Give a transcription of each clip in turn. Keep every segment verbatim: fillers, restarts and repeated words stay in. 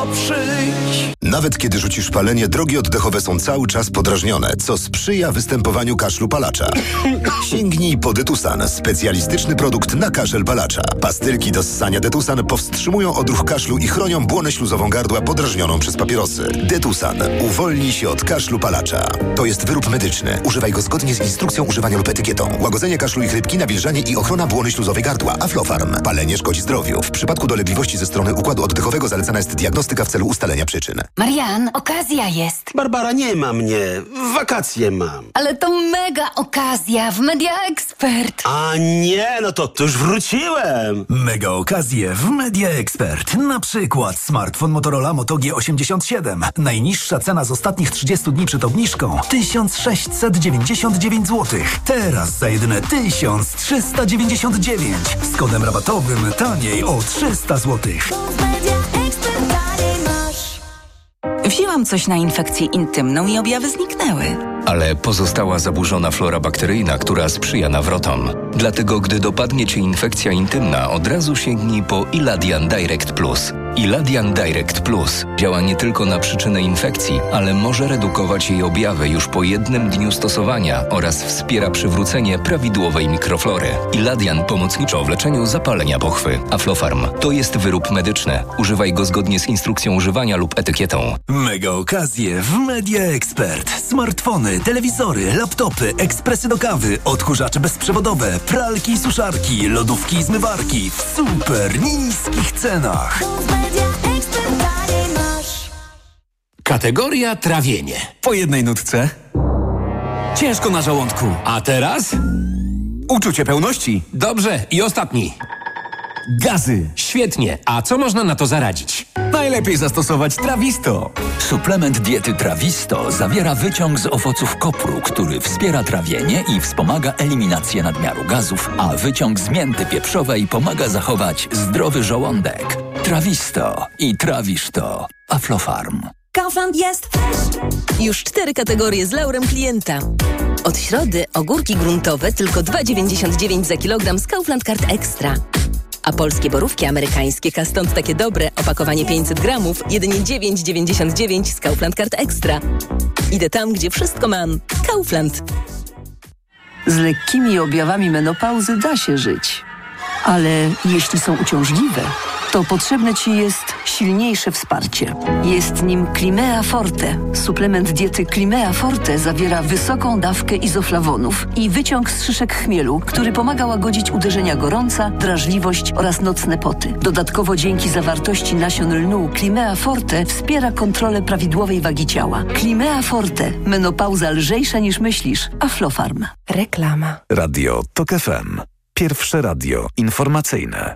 Przyjdź. Nawet kiedy rzucisz palenie, drogi oddechowe są cały czas podrażnione, co sprzyja występowaniu kaszlu palacza. Sięgnij po Detusan, specjalistyczny produkt na kaszel palacza. Pastylki do ssania Detusan powstrzymują odruch kaszlu i chronią błonę śluzową gardła podrażnioną przez papierosy. Detusan. Uwolnij się od kaszlu palacza. To jest wyrób medyczny. Używaj go zgodnie z instrukcją używania lub etykietą. Łagodzenie kaszlu i chrypki, nawilżanie i ochrona błony śluzowej gardła. Aflofarm. Palenie szkodzi zdrowiu. W przypadku dolegliwości ze strony układu oddechowego zalecana jest diagnostyka w celu ustalenia przyczyn. Marian, okazja jest. Barbara, nie ma mnie. Wakacje mam. Ale to mega okazja w Media Expert. A nie, no to, to już wróciłem. Mega okazje w Media Expert. Na przykład smartfon Motorola Moto G osiemdziesiąt siedem. Najniższa cena z ostatnich trzydziestu dni przed obniżką tysiąc sześćset dziewięćdziesiąt dziewięć złotych. Teraz za jedyne tysiąc trzysta dziewięćdziesiąt dziewięć. Z kodem rabatowym taniej o trzysta złotych. Wzięłam coś na infekcję intymną i objawy zniknęły. Ale pozostała zaburzona flora bakteryjna, która sprzyja nawrotom. Dlatego, gdy dopadnie Cię infekcja intymna, od razu sięgnij po Iladian Direct Plus. Iladian Direct Plus działa nie tylko na przyczynę infekcji, ale może redukować jej objawy już po jednym dniu stosowania oraz wspiera przywrócenie prawidłowej mikroflory. Iladian pomocniczo w leczeniu zapalenia pochwy. Aflofarm to jest wyrób medyczny. Używaj go zgodnie z instrukcją używania lub etykietą. Mega okazje w Media Expert. Smartfony, telewizory, laptopy, ekspresy do kawy, odkurzacze bezprzewodowe, pralki i suszarki, lodówki i zmywarki w super niskich cenach. Kategoria trawienie. Po jednej nutce. Ciężko na żołądku. A teraz? Uczucie pełności. Dobrze, i ostatni. Gazy. Świetnie. A co można na to zaradzić? Najlepiej zastosować Trawisto. Suplement diety Trawisto zawiera wyciąg z owoców kopru, który wspiera trawienie i wspomaga eliminację nadmiaru gazów, a wyciąg z mięty pieprzowej pomaga zachować zdrowy żołądek. Trawisto i trawisz to. Aflofarm. Kaufland jest już cztery kategorie z laurem klienta. Od środy ogórki gruntowe tylko dwa dziewięćdziesiąt dziewięć za kilogram z Kaufland Card Extra. A polskie borówki amerykańskie, stąd takie dobre, opakowanie pięćset gramów, jedynie dziewięć dziewięćdziesiąt dziewięć z Kaufland Card Extra. Idę tam, gdzie wszystko mam. Kaufland. Z lekkimi objawami menopauzy da się żyć. Ale jeśli są uciążliwe, to potrzebne Ci jest silniejsze wsparcie. Jest nim Climea Forte. Suplement diety Climea Forte zawiera wysoką dawkę izoflawonów i wyciąg z szyszek chmielu, który pomaga łagodzić uderzenia gorąca, drażliwość oraz nocne poty. Dodatkowo dzięki zawartości nasion lnu Climea Forte wspiera kontrolę prawidłowej wagi ciała. Climea Forte. Menopauza lżejsza niż myślisz. Aflofarm. Reklama. Radio TOK F M. Pierwsze radio informacyjne.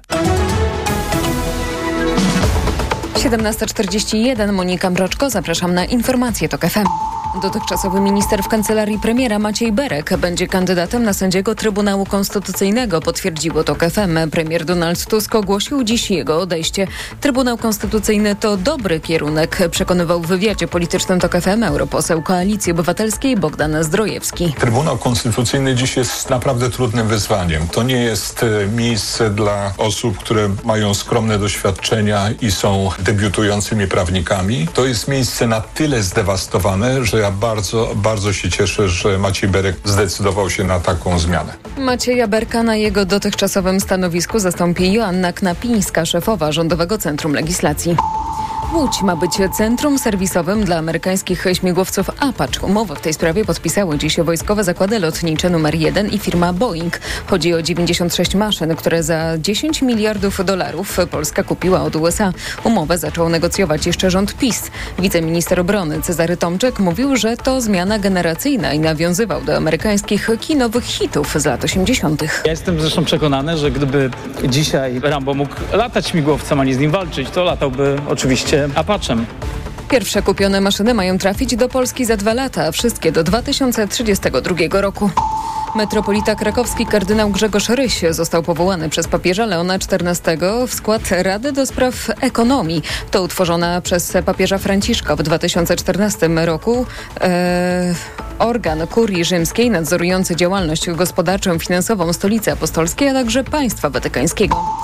siedemnasta czterdzieści jeden, Monika Mroczko, zapraszam na informacje TOK F M. Dotychczasowy minister w kancelarii premiera Maciej Berek będzie kandydatem na sędziego Trybunału Konstytucyjnego, potwierdziło TOK F M. Premier Donald Tusk ogłosił dziś jego odejście. Trybunał Konstytucyjny to dobry kierunek, przekonywał w wywiadzie politycznym TOK F M europoseł Koalicji Obywatelskiej Bogdan Zdrojewski. Trybunał Konstytucyjny dziś jest naprawdę trudnym wyzwaniem. To nie jest miejsce dla osób, które mają skromne doświadczenia i są debiutującymi prawnikami. To jest miejsce na tyle zdewastowane, że ja bardzo, bardzo się cieszę, że Maciej Berek zdecydował się na taką zmianę. Macieja Berka na jego dotychczasowym stanowisku zastąpi Joanna Knapińska, szefowa Rządowego Centrum Legislacji. Łódź ma być centrum serwisowym dla amerykańskich śmigłowców Apache. Umowę w tej sprawie podpisały dziś wojskowe zakłady lotnicze numer jeden i firma Boeing. Chodzi o dziewięćdziesiąt sześć maszyn, które za dziesięć miliardów dolarów Polska kupiła od U S A. Umowę zaczął negocjować jeszcze rząd PiS. Wiceminister obrony Cezary Tomczyk mówił, że to zmiana generacyjna i nawiązywał do amerykańskich kinowych hitów z lat osiemdziesiątych. Ja jestem zresztą przekonany, że gdyby dzisiaj Rambo mógł latać śmigłowcem, a nie z nim walczyć, to latałby oczywiście Apachem. Pierwsze kupione maszyny mają trafić do Polski za dwa lata, a wszystkie do dwa tysiące trzydziestego drugiego roku. Metropolita krakowski kardynał Grzegorz Ryś został powołany przez papieża Leona czternastego w skład Rady do Spraw Ekonomii. To utworzona przez papieża Franciszka w dwa tysiące czternastym roku e, organ kurii rzymskiej nadzorujący działalność gospodarczą i finansową Stolicy Apostolskiej, a także państwa watykańskiego.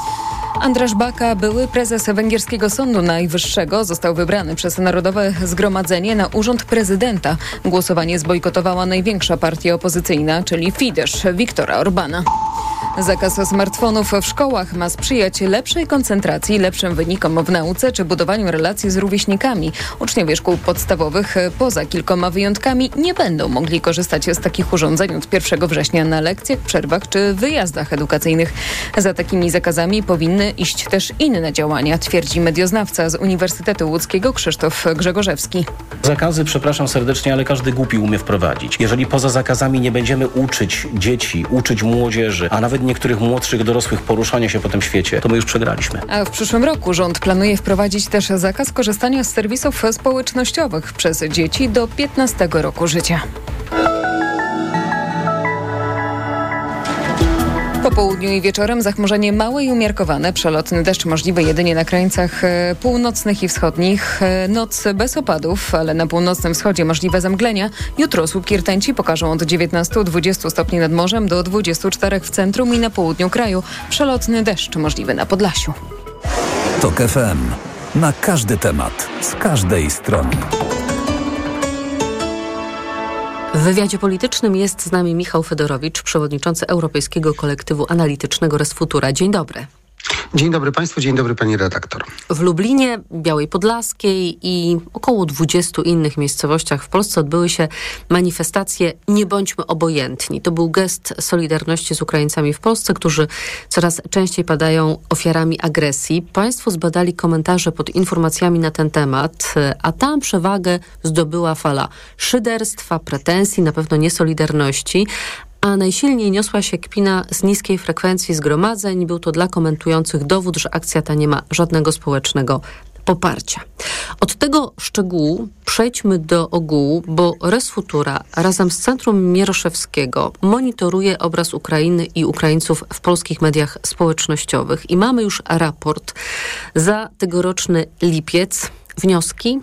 Andrasz Baka, były prezes węgierskiego Sądu Najwyższego, został wybrany przez Narodowe Zgromadzenie na urząd prezydenta. Głosowanie zbojkotowała największa partia opozycyjna, czyli Fidesz, Viktora Orbana. Zakaz smartfonów w szkołach ma sprzyjać lepszej koncentracji, lepszym wynikom w nauce czy budowaniu relacji z rówieśnikami. Uczniowie szkół podstawowych, poza kilkoma wyjątkami, nie będą mogli korzystać z takich urządzeń od pierwszego września na lekcjach, przerwach czy wyjazdach edukacyjnych. Za takimi zakazami powinny iść też inne działania, twierdzi medioznawca z Uniwersytetu Łódzkiego Krzysztof Grzegorzewski. Zakazy, przepraszam serdecznie, ale każdy głupi umie wprowadzić. Jeżeli poza zakazami nie będziemy uczyć dzieci, uczyć młodzieży, a nawet niektórych młodszych dorosłych poruszania się po tym świecie, to my już przegraliśmy. A w przyszłym roku rząd planuje wprowadzić też zakaz korzystania z serwisów społecznościowych przez dzieci do piętnastego roku życia. Po południu i wieczorem zachmurzenie małe i umiarkowane. Przelotny deszcz możliwy jedynie na krańcach północnych i wschodnich. Noc bez opadów, ale na północnym wschodzie możliwe zamglenia. Jutro słupki rtęci pokażą od dziewiętnastu do dwudziestu stopni nad morzem do dwudziestu czterech w centrum i na południu kraju. Przelotny deszcz możliwy na Podlasiu. TOK F M. Na każdy temat, z każdej strony. W wywiadzie politycznym jest z nami Michał Fedorowicz, przewodniczący Europejskiego Kolektywu Analitycznego Resfutura. Dzień dobry. Dzień dobry Państwu, dzień dobry Pani redaktor. W Lublinie, Białej Podlaskiej i około dwudziestu innych miejscowościach w Polsce odbyły się manifestacje Nie bądźmy obojętni. To był gest solidarności z Ukraińcami w Polsce, którzy coraz częściej padają ofiarami agresji. Państwo zbadali komentarze pod informacjami na ten temat, a tam przewagę zdobyła fala szyderstwa, pretensji, na pewno niesolidarności. A najsilniej niosła się kpina z niskiej frekwencji zgromadzeń. Był to dla komentujących dowód, że akcja ta nie ma żadnego społecznego poparcia. Od tego szczegółu przejdźmy do ogółu, bo Resfutura razem z Centrum Mieroszewskiego monitoruje obraz Ukrainy i Ukraińców w polskich mediach społecznościowych. I mamy już raport za tegoroczny lipiec. Wnioski?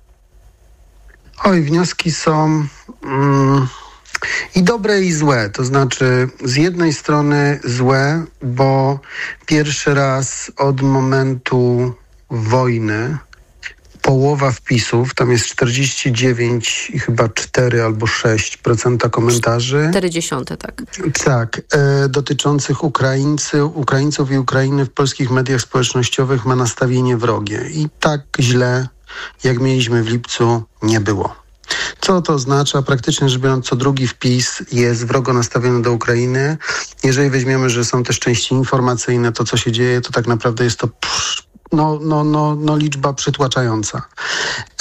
Oj, wnioski są... Mm... I dobre, i złe. To znaczy, z jednej strony złe, bo pierwszy raz od momentu wojny połowa wpisów, tam jest czterdzieści dziewięć i chyba cztery albo sześć procent komentarzy. czterdzieści, tak. Tak, e, dotyczących Ukraińcy, Ukraińców i Ukrainy w polskich mediach społecznościowych ma nastawienie wrogie. I tak źle, jak mieliśmy w lipcu, nie było. Co to oznacza? Praktycznie rzecz biorąc, co drugi wpis jest wrogo nastawiony do Ukrainy. Jeżeli weźmiemy, że są też części informacyjne, to co się dzieje, to tak naprawdę jest to psz, no, no, no, no liczba przytłaczająca. E,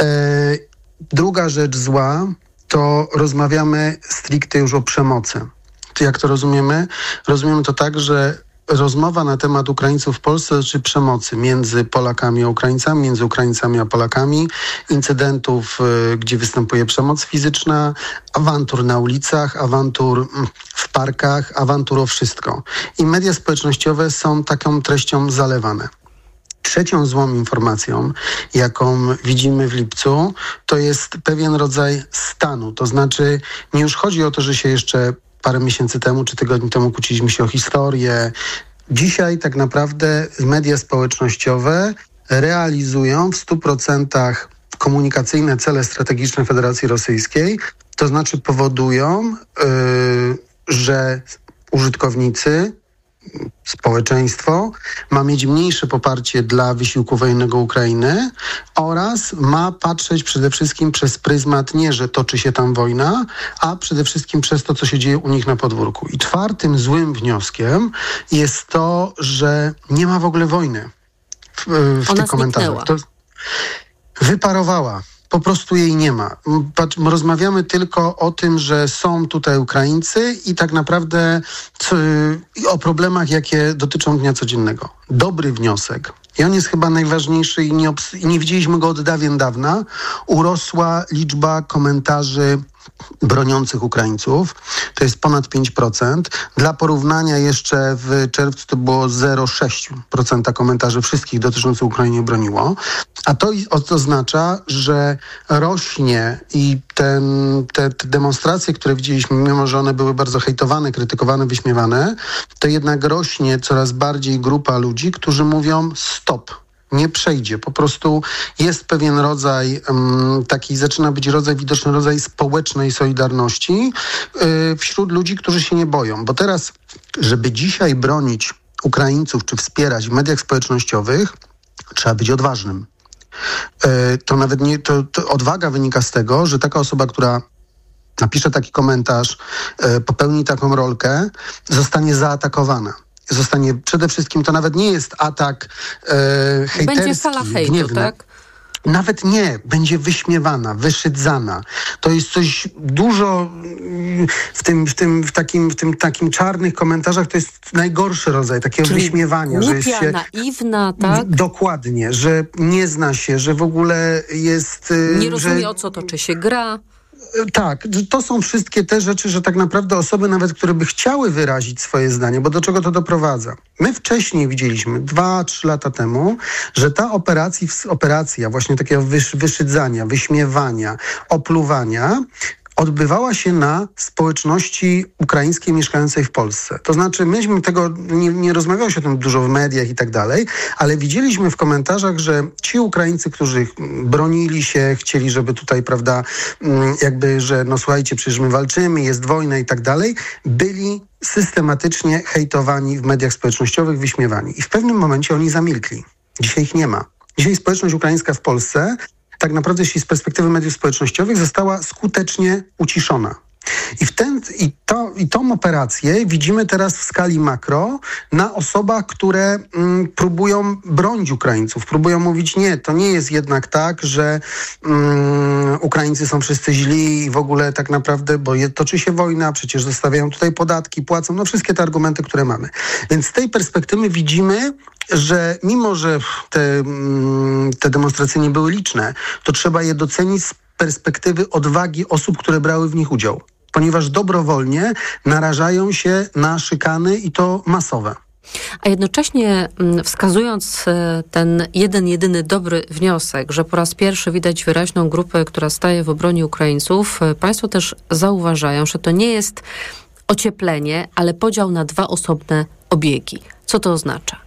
druga rzecz zła, to rozmawiamy stricte już o przemocy. Jak to rozumiemy? Rozumiemy to tak, że rozmowa na temat Ukraińców w Polsce czy przemocy między Polakami a Ukraińcami, między Ukraińcami a Polakami, incydentów, y, gdzie występuje przemoc fizyczna, awantur na ulicach, awantur w parkach, awantur o wszystko. I media społecznościowe są taką treścią zalewane. Trzecią złą informacją, jaką widzimy w lipcu, to jest pewien rodzaj stanu. To znaczy, nie już chodzi o to, że się jeszcze parę miesięcy temu czy tygodni temu kłóciliśmy się o historię. Dzisiaj tak naprawdę media społecznościowe realizują w stu procentach komunikacyjne cele strategiczne Federacji Rosyjskiej. To znaczy powodują, yy, że użytkownicy, społeczeństwo ma mieć mniejsze poparcie dla wysiłku wojennego Ukrainy oraz ma patrzeć przede wszystkim przez pryzmat nie, że toczy się tam wojna, a przede wszystkim przez to, co się dzieje u nich na podwórku. I czwartym złym wnioskiem jest to, że nie ma w ogóle wojny w, w tych komentarzach. To wyparowała. Po prostu jej nie ma. Patrz, rozmawiamy tylko o tym, że są tutaj Ukraińcy i tak naprawdę co, o problemach, jakie dotyczą dnia codziennego. Dobry wniosek. I on jest chyba najważniejszy i nie, obs- i nie widzieliśmy go od dawien dawna. Urosła liczba komentarzy broniących Ukraińców, to jest ponad pięć procent. Dla porównania jeszcze w czerwcu to było zero przecinek sześć procent komentarzy wszystkich dotyczących Ukrainy broniło. A to oznacza, że rośnie i ten, te, te demonstracje, które widzieliśmy, mimo że one były bardzo hejtowane, krytykowane, wyśmiewane, to jednak rośnie coraz bardziej grupa ludzi, którzy mówią stop. Nie przejdzie. Po prostu jest pewien rodzaj, um, taki zaczyna być rodzaj, widoczny rodzaj społecznej solidarności yy, wśród ludzi, którzy się nie boją. Bo teraz, żeby dzisiaj bronić Ukraińców czy wspierać w mediach społecznościowych, trzeba być odważnym. Yy, to nawet nie, to, to odwaga wynika z tego, że taka osoba, która napisze taki komentarz, yy, popełni taką rolkę, zostanie zaatakowana. Zostanie przede wszystkim, to nawet nie jest atak e, hejterski, będzie fala hejtu, gniewny. Tak? Nawet nie, będzie wyśmiewana, wyszydzana. To jest coś dużo w tym, w tym, w takim, w tym takim czarnych komentarzach, to jest najgorszy rodzaj takiego Czyli wyśmiewania. głupia, że jest się, naiwna, tak? Dokładnie, że nie zna się, że w ogóle jest... Nie rozumie, że, o co toczy się gra. Tak, to są wszystkie te rzeczy, że tak naprawdę osoby nawet, które by chciały wyrazić swoje zdanie, bo do czego to doprowadza? My wcześniej widzieliśmy, dwa, trzy lata temu, że ta operacja, operacja właśnie takiego wysz, wyszydzania, wyśmiewania, opluwania odbywała się na społeczności ukraińskiej mieszkającej w Polsce. To znaczy, myśmy tego, nie, nie rozmawiało się o tym dużo w mediach i tak dalej, ale widzieliśmy w komentarzach, że ci Ukraińcy, którzy bronili się, chcieli, żeby tutaj, prawda, jakby, że no słuchajcie, przecież my walczymy, jest wojna i tak dalej, byli systematycznie hejtowani w mediach społecznościowych, wyśmiewani. I w pewnym momencie oni zamilkli. Dzisiaj ich nie ma. Dzisiaj społeczność ukraińska w Polsce tak naprawdę, jeśli z perspektywy mediów społecznościowych, została skutecznie uciszona. I, w ten, i, to, i tą operację widzimy teraz w skali makro na osobach, które mm, próbują bronić Ukraińców, próbują mówić nie, to nie jest jednak tak, że mm, Ukraińcy są wszyscy źli i w ogóle tak naprawdę, bo je, toczy się wojna, przecież zostawiają tutaj podatki, płacą, no wszystkie te argumenty, które mamy. Więc z tej perspektywy widzimy, że mimo, że te, te demonstracje nie były liczne, to trzeba je docenić z perspektywy odwagi osób, które brały w nich udział. Ponieważ dobrowolnie narażają się na szykany i to masowe. A jednocześnie wskazując ten jeden, jedyny dobry wniosek, że po raz pierwszy widać wyraźną grupę, która staje w obronie Ukraińców, państwo też zauważają, że to nie jest ocieplenie, ale podział na dwa osobne obiegi. Co to oznacza?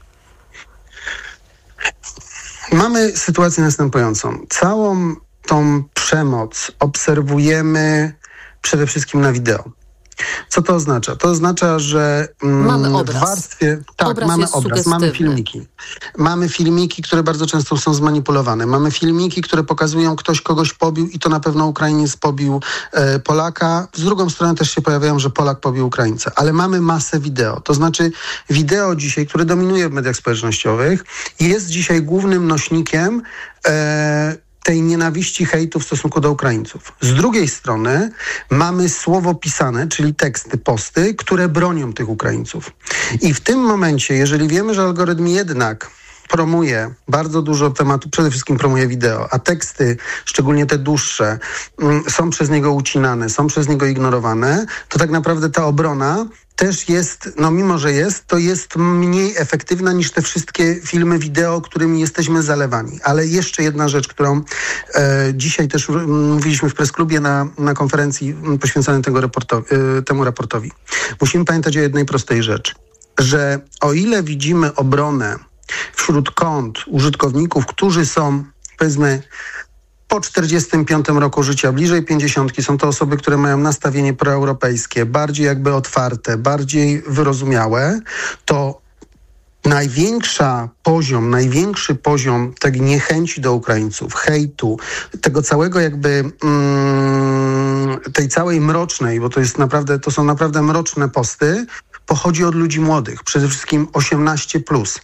Mamy sytuację następującą. Całą tą przemoc obserwujemy przede wszystkim na wideo. Co to oznacza? To oznacza, że mm, mamy obraz. w warstwie... Tak, obraz mamy obraz, mamy filmiki. Mamy filmiki, które bardzo często są zmanipulowane. Mamy filmiki, które pokazują, ktoś kogoś pobił i to na pewno Ukrainiec pobił e, Polaka. Z drugą strony też się pojawiają, że Polak pobił Ukraińca. Ale mamy masę wideo. To znaczy wideo dzisiaj, które dominuje w mediach społecznościowych, jest dzisiaj głównym nośnikiem e, tej nienawiści, hejtu w stosunku do Ukraińców. Z drugiej strony mamy słowo pisane, czyli teksty, posty, które bronią tych Ukraińców. I w tym momencie, jeżeli wiemy, że algorytm jednak promuje bardzo dużo tematu, przede wszystkim promuje wideo, a teksty, szczególnie te dłuższe, są przez niego ucinane, są przez niego ignorowane, to tak naprawdę ta obrona też jest, no mimo że jest, to jest mniej efektywna niż te wszystkie filmy wideo, którymi jesteśmy zalewani. Ale jeszcze jedna rzecz, którą e, dzisiaj też mówiliśmy w press-klubie na, na konferencji poświęconej tego raportowi, e, temu raportowi. Musimy pamiętać o jednej prostej rzeczy, że o ile widzimy obronę wśród kont użytkowników, którzy są, powiedzmy, po czterdziestym piątym roku życia, bliżej pięćdziesiątki, są to osoby, które mają nastawienie proeuropejskie, bardziej jakby otwarte, bardziej wyrozumiałe, to największa poziom, największy poziom tej niechęci do Ukraińców, hejtu, tego całego jakby mm, tej całej mrocznej, bo to jest naprawdę, to są naprawdę mroczne posty, pochodzi od ludzi młodych, przede wszystkim osiemnaście plus.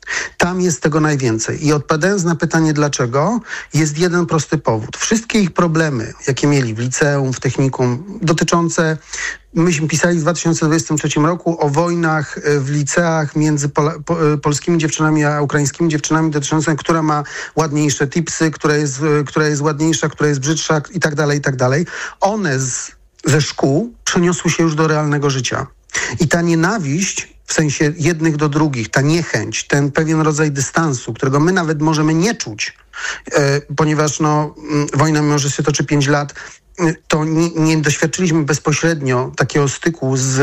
Tam jest tego najwięcej. I odpowiadając na pytanie dlaczego, jest jeden prosty powód. Wszystkie ich problemy, jakie mieli w liceum, w technikum, dotyczące, myśmy pisali w dwa tysiące dwudziestym trzecim roku o wojnach w liceach między Pola, po, polskimi dziewczynami a ukraińskimi dziewczynami, dotyczące, która ma ładniejsze tipsy, która jest, która jest ładniejsza, która jest brzydsza i tak dalej, i tak dalej. One z, ze szkół przeniosły się już do realnego życia. I ta nienawiść w sensie jednych do drugich, ta niechęć, ten pewien rodzaj dystansu, którego my nawet możemy nie czuć, e, ponieważ no, wojna, mimo że się toczy pięć lat, to nie, nie doświadczyliśmy bezpośrednio takiego styku z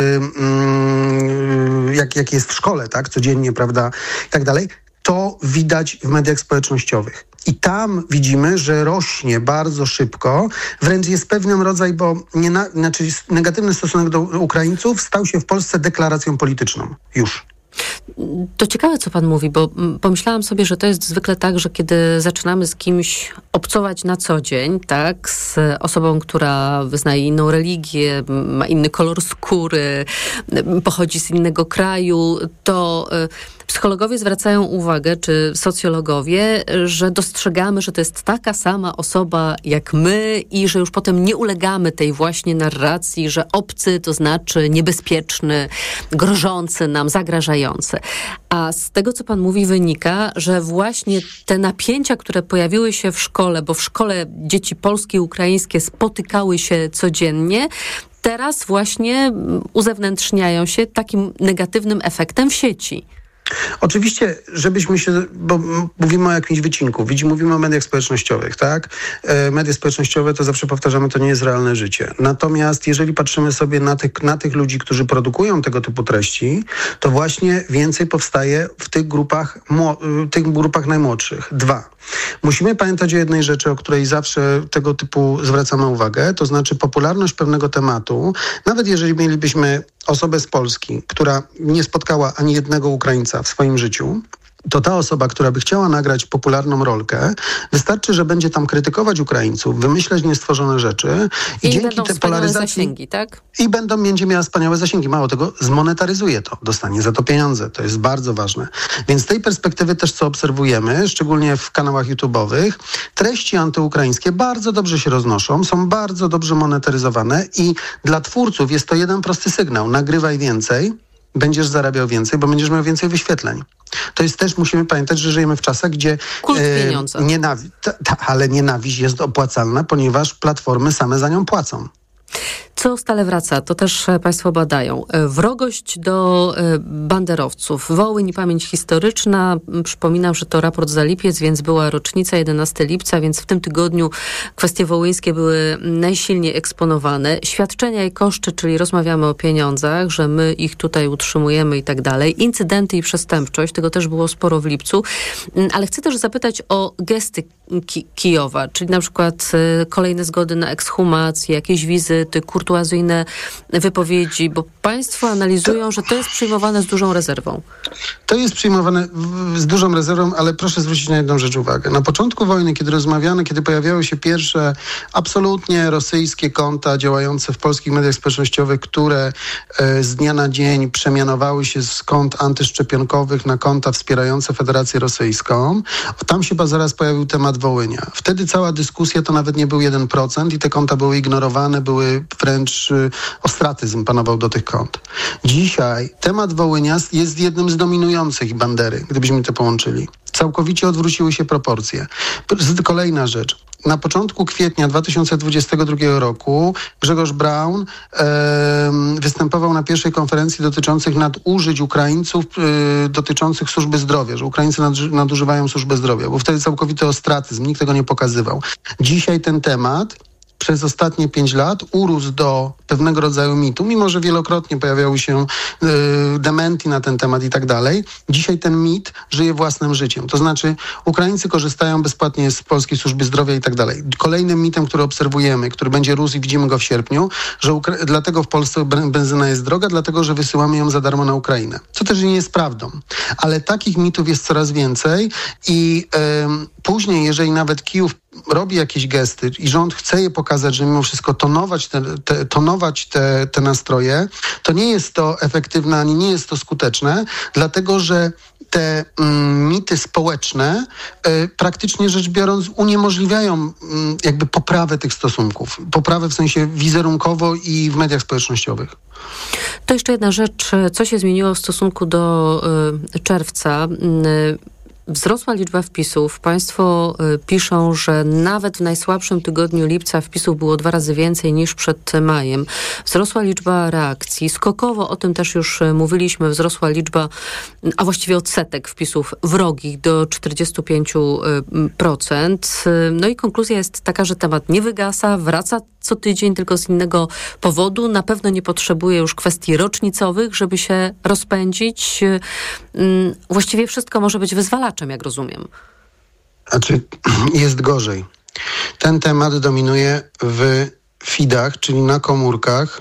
mm, jak, jak jest w szkole, tak, codziennie, prawda, i tak dalej. To widać w mediach społecznościowych. I tam widzimy, że rośnie bardzo szybko, wręcz jest pewien rodzaj, bo nie na, znaczy negatywny stosunek do Ukraińców stał się w Polsce deklaracją polityczną. Już. To ciekawe, co pan mówi, bo pomyślałam sobie, że to jest zwykle tak, że kiedy zaczynamy z kimś obcować na co dzień, tak, z osobą, która wyznaje inną religię, ma inny kolor skóry, pochodzi z innego kraju, to psychologowie zwracają uwagę, czy socjologowie, że dostrzegamy, że to jest taka sama osoba jak my i że już potem nie ulegamy tej właśnie narracji, że obcy to znaczy niebezpieczny, grożący nam, zagrażający. A z tego, co pan mówi, wynika, że właśnie te napięcia, które pojawiły się w szkole, bo w szkole dzieci polskie i ukraińskie spotykały się codziennie, teraz właśnie uzewnętrzniają się takim negatywnym efektem w sieci. Oczywiście, żebyśmy się, bo mówimy o jakimś wycinku, mówimy o mediach społecznościowych, tak? E, media społecznościowe, to zawsze powtarzamy, to nie jest realne życie. Natomiast jeżeli patrzymy sobie na tych, na tych ludzi, którzy produkują tego typu treści, to właśnie więcej powstaje w tych grupach, tych grupach najmłodszych. Dwa. Musimy pamiętać o jednej rzeczy, o której zawsze tego typu zwracamy uwagę, to znaczy popularność pewnego tematu, nawet jeżeli mielibyśmy osobę z Polski, która nie spotkała ani jednego Ukraińca w swoim życiu, to ta osoba, która by chciała nagrać popularną rolkę, wystarczy, że będzie tam krytykować Ukraińców, wymyślać niestworzone rzeczy i, I dzięki będą tej wspaniałe polaryzacji zasięgi, tak? I będą, będzie miała wspaniałe zasięgi. Mało tego, zmonetaryzuje to, dostanie za to pieniądze. To jest bardzo ważne. Więc z tej perspektywy też co obserwujemy, szczególnie w kanałach YouTube'owych, treści antyukraińskie bardzo dobrze się roznoszą, są bardzo dobrze monetaryzowane i dla twórców jest to jeden prosty sygnał. Nagrywaj więcej, będziesz zarabiał więcej, bo będziesz miał więcej wyświetleń. To jest też, musimy pamiętać, że żyjemy w czasach, gdzie Kult pieniądza. E, nienawi- ta, ta, ale nienawiść jest opłacalna, ponieważ platformy same za nią płacą. Co stale wraca, to też państwo badają. Wrogość do banderowców. Wołyń i pamięć historyczna. Przypominam, że to raport za lipiec, więc była rocznica jedenastego lipca, więc w tym tygodniu kwestie wołyńskie były najsilniej eksponowane. Świadczenia i koszty, czyli rozmawiamy o pieniądzach, że my ich tutaj utrzymujemy i tak dalej. Incydenty i przestępczość, tego też było sporo w lipcu. Ale chcę też zapytać o gesty Ki- Kijowa, czyli na przykład y, kolejne zgody na ekshumację, jakieś wizyty, kurtuazyjne wypowiedzi, bo państwo analizują, że to jest przyjmowane z dużą rezerwą. To jest przyjmowane w, z dużą rezerwą, ale proszę zwrócić na jedną rzecz uwagę. Na początku wojny, kiedy rozmawiano, kiedy pojawiały się pierwsze absolutnie rosyjskie konta działające w polskich mediach społecznościowych, które e, z dnia na dzień przemianowały się z kont antyszczepionkowych na konta wspierające Federację Rosyjską, tam się zaraz pojawił temat Wołynia. Wtedy cała dyskusja to nawet nie był jeden procent i te konta były ignorowane, były wręcz y, ostratyzm panował do tych kont. Dzisiaj temat Wołynia jest jednym z dominujących Bandery, gdybyśmy to połączyli. Całkowicie odwróciły się proporcje. Kolejna rzecz. Na początku kwietnia dwa tysiące dwudziestego drugiego roku Grzegorz Braun e, występował na pierwszej konferencji dotyczących nadużyć Ukraińców e, dotyczących służby zdrowia, że Ukraińcy nadużywają służby zdrowia. Był wtedy całkowity ostratyzm, nikt tego nie pokazywał. Dzisiaj ten temat przez ostatnie pięć lat urósł do pewnego rodzaju mitu, mimo że wielokrotnie pojawiały się y, dementi na ten temat i tak dalej. Dzisiaj ten mit żyje własnym życiem. To znaczy Ukraińcy korzystają bezpłatnie z polskiej służby zdrowia i tak dalej. Kolejnym mitem, który obserwujemy, który będzie rósł i widzimy go w sierpniu, że Ukra- dlatego w Polsce benzyna jest droga, dlatego że wysyłamy ją za darmo na Ukrainę. Co też nie jest prawdą. Ale takich mitów jest coraz więcej i y, później, jeżeli nawet Kijów robi jakieś gesty i rząd chce je pokazać, że mimo wszystko tonować te, te, tonować te, te nastroje, to nie jest to efektywne, ani nie jest to skuteczne, dlatego że te mm, mity społeczne y, praktycznie rzecz biorąc uniemożliwiają y, jakby poprawę tych stosunków. Poprawę w sensie wizerunkowo i w mediach społecznościowych. To jeszcze jedna rzecz. Co się zmieniło w stosunku do y, czerwca? Y, Wzrosła liczba wpisów. Państwo y, piszą, że nawet w najsłabszym tygodniu lipca wpisów było dwa razy więcej niż przed majem. Wzrosła liczba reakcji. Skokowo, o tym też już y, mówiliśmy, wzrosła liczba, a właściwie odsetek wpisów wrogich do czterdzieści pięć procent. Y, no i konkluzja jest taka, że temat nie wygasa, wraca co tydzień, tylko z innego powodu. Na pewno nie potrzebuje już kwestii rocznicowych, żeby się rozpędzić. Y, y, właściwie wszystko może być wyzwalaczem, jak rozumiem. Znaczy, jest gorzej. Ten temat dominuje w feedach, czyli na komórkach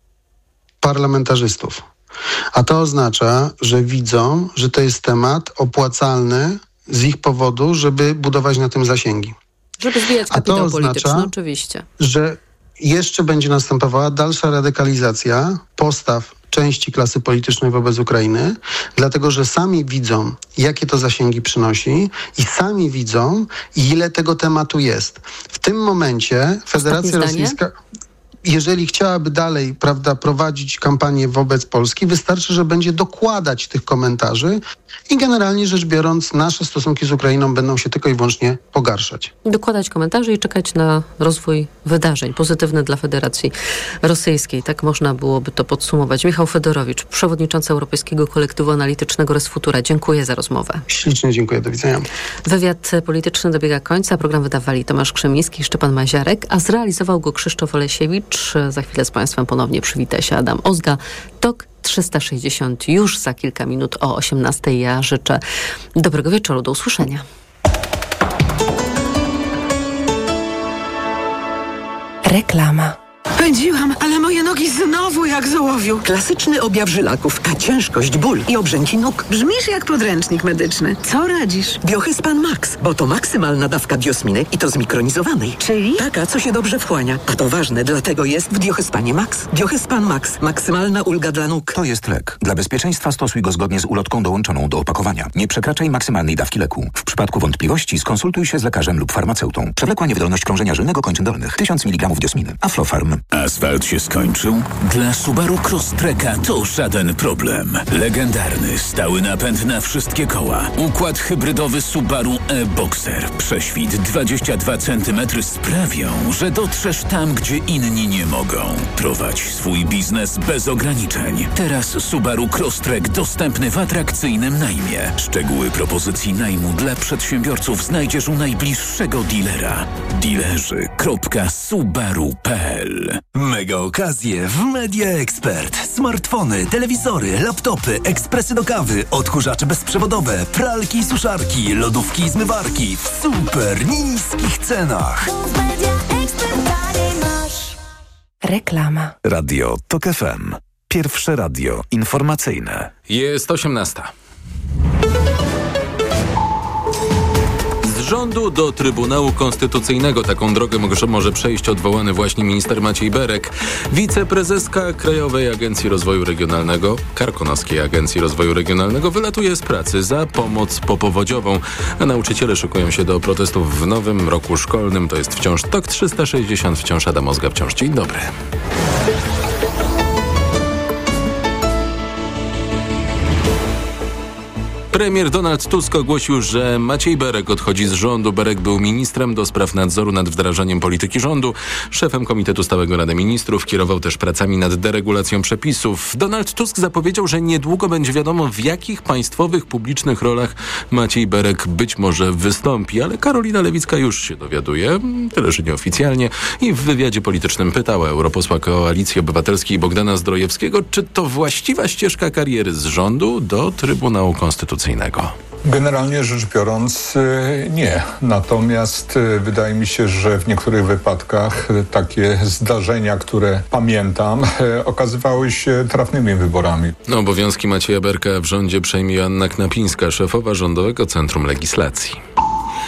parlamentarzystów. A to oznacza, że widzą, że to jest temat opłacalny z ich powodu, żeby budować na tym zasięgi. Żeby zbijać kapitał polityczny, oczywiście. Że jeszcze będzie następowała dalsza radykalizacja postaw części klasy politycznej wobec Ukrainy, dlatego że sami widzą, jakie to zasięgi przynosi i sami widzą, ile tego tematu jest. W tym momencie Federacja Rosyjska, jeżeli chciałaby dalej, prawda, prowadzić kampanię wobec Polski, wystarczy, że będzie dokładać tych komentarzy i generalnie rzecz biorąc nasze stosunki z Ukrainą będą się tylko i wyłącznie pogarszać. Dokładać komentarzy i czekać na rozwój wydarzeń pozytywny dla Federacji Rosyjskiej. Tak można byłoby to podsumować. Michał Fedorowicz, przewodniczący Europejskiego Kolektywu Analitycznego Resfutura. Dziękuję za rozmowę. Ślicznie dziękuję. Do widzenia. Wywiad polityczny dobiega końca. Program wydawali Tomasz Krzemiński i Szczepan Maziarek, a zrealizował go Krzysztof Olesiewicz. Za chwilę z Państwem ponownie przywita się Adam Ozga. Tok trzysta sześćdziesiąt już za kilka minut o osiemnastej. Ja życzę dobrego wieczoru. Do usłyszenia. Reklama. Pędziłam, ale moje nogi znowu jak z ołowiu. Klasyczny objaw żylaków, a ciężkość, ból i obrzęki nóg. Brzmisz jak podręcznik medyczny. Co radzisz? Biohyspan Max, bo to maksymalna dawka diosminy i to zmikronizowanej. Czyli? Taka, co się dobrze wchłania. A to ważne, dlatego jest w Biohyspanie Max. Biohyspan Max. Maksymalna ulga dla nóg. To jest lek. Dla bezpieczeństwa stosuj go zgodnie z ulotką dołączoną do opakowania. Nie przekraczaj maksymalnej dawki leku. W przypadku wątpliwości skonsultuj się z lekarzem lub farmaceutą. Przewlekła niewydolność krążenia żylnego kończyn dolnych. tysiąc miligramów diosminy. Aflofarm. Asfalt się skończył? Dla Subaru Crosstreka to żaden problem. Legendarny, stały napęd na wszystkie koła. Układ hybrydowy Subaru e-Boxer. Prześwit dwadzieścia dwa centymetry sprawią, że dotrzesz tam, gdzie inni nie mogą. Prowadź swój biznes bez ograniczeń. Teraz Subaru Crosstrek dostępny w atrakcyjnym najmie. Szczegóły propozycji najmu dla przedsiębiorców znajdziesz u najbliższego dealera. Dilerzy kropka subaru kropka p l. Mega okazje w Media Expert. Smartfony, telewizory, laptopy, ekspresy do kawy, odkurzacze bezprzewodowe, pralki i suszarki, lodówki i zmywarki w super niskich cenach. Reklama. Radio Tok F M. Pierwsze radio informacyjne. Jest osiemnasta. Z rządu do Trybunału Konstytucyjnego taką drogę może, może przejść odwołany właśnie minister Maciej Berek. Wiceprezeska Krajowej Agencji Rozwoju Regionalnego, Karkonoskiej Agencji Rozwoju Regionalnego wylatuje z pracy za pomoc popowodziową, a nauczyciele szykują się do protestów w nowym roku szkolnym. To jest wciąż Tok trzysta sześćdziesiąt, wciąż Adam Ozga, wciąż dzień dobry. Premier Donald Tusk ogłosił, że Maciej Berek odchodzi z rządu. Berek był ministrem do spraw nadzoru nad wdrażaniem polityki rządu, szefem Komitetu Stałego Rady Ministrów, kierował też pracami nad deregulacją przepisów. Donald Tusk zapowiedział, że niedługo będzie wiadomo, w jakich państwowych, publicznych rolach Maciej Berek być może wystąpi, ale Karolina Lewicka już się dowiaduje, tyle że nieoficjalnie, i w wywiadzie politycznym pytała europosła Koalicji Obywatelskiej Bogdana Zdrojewskiego, czy to właściwa ścieżka kariery z rządu do Trybunału Konstytucyjnego. Generalnie rzecz biorąc nie. Natomiast wydaje mi się, że w niektórych wypadkach takie zdarzenia, które pamiętam, okazywały się trafnymi wyborami. No, obowiązki Macieja Berka w rządzie przejmie Joanna Knapińska, szefowa Rządowego Centrum Legislacji.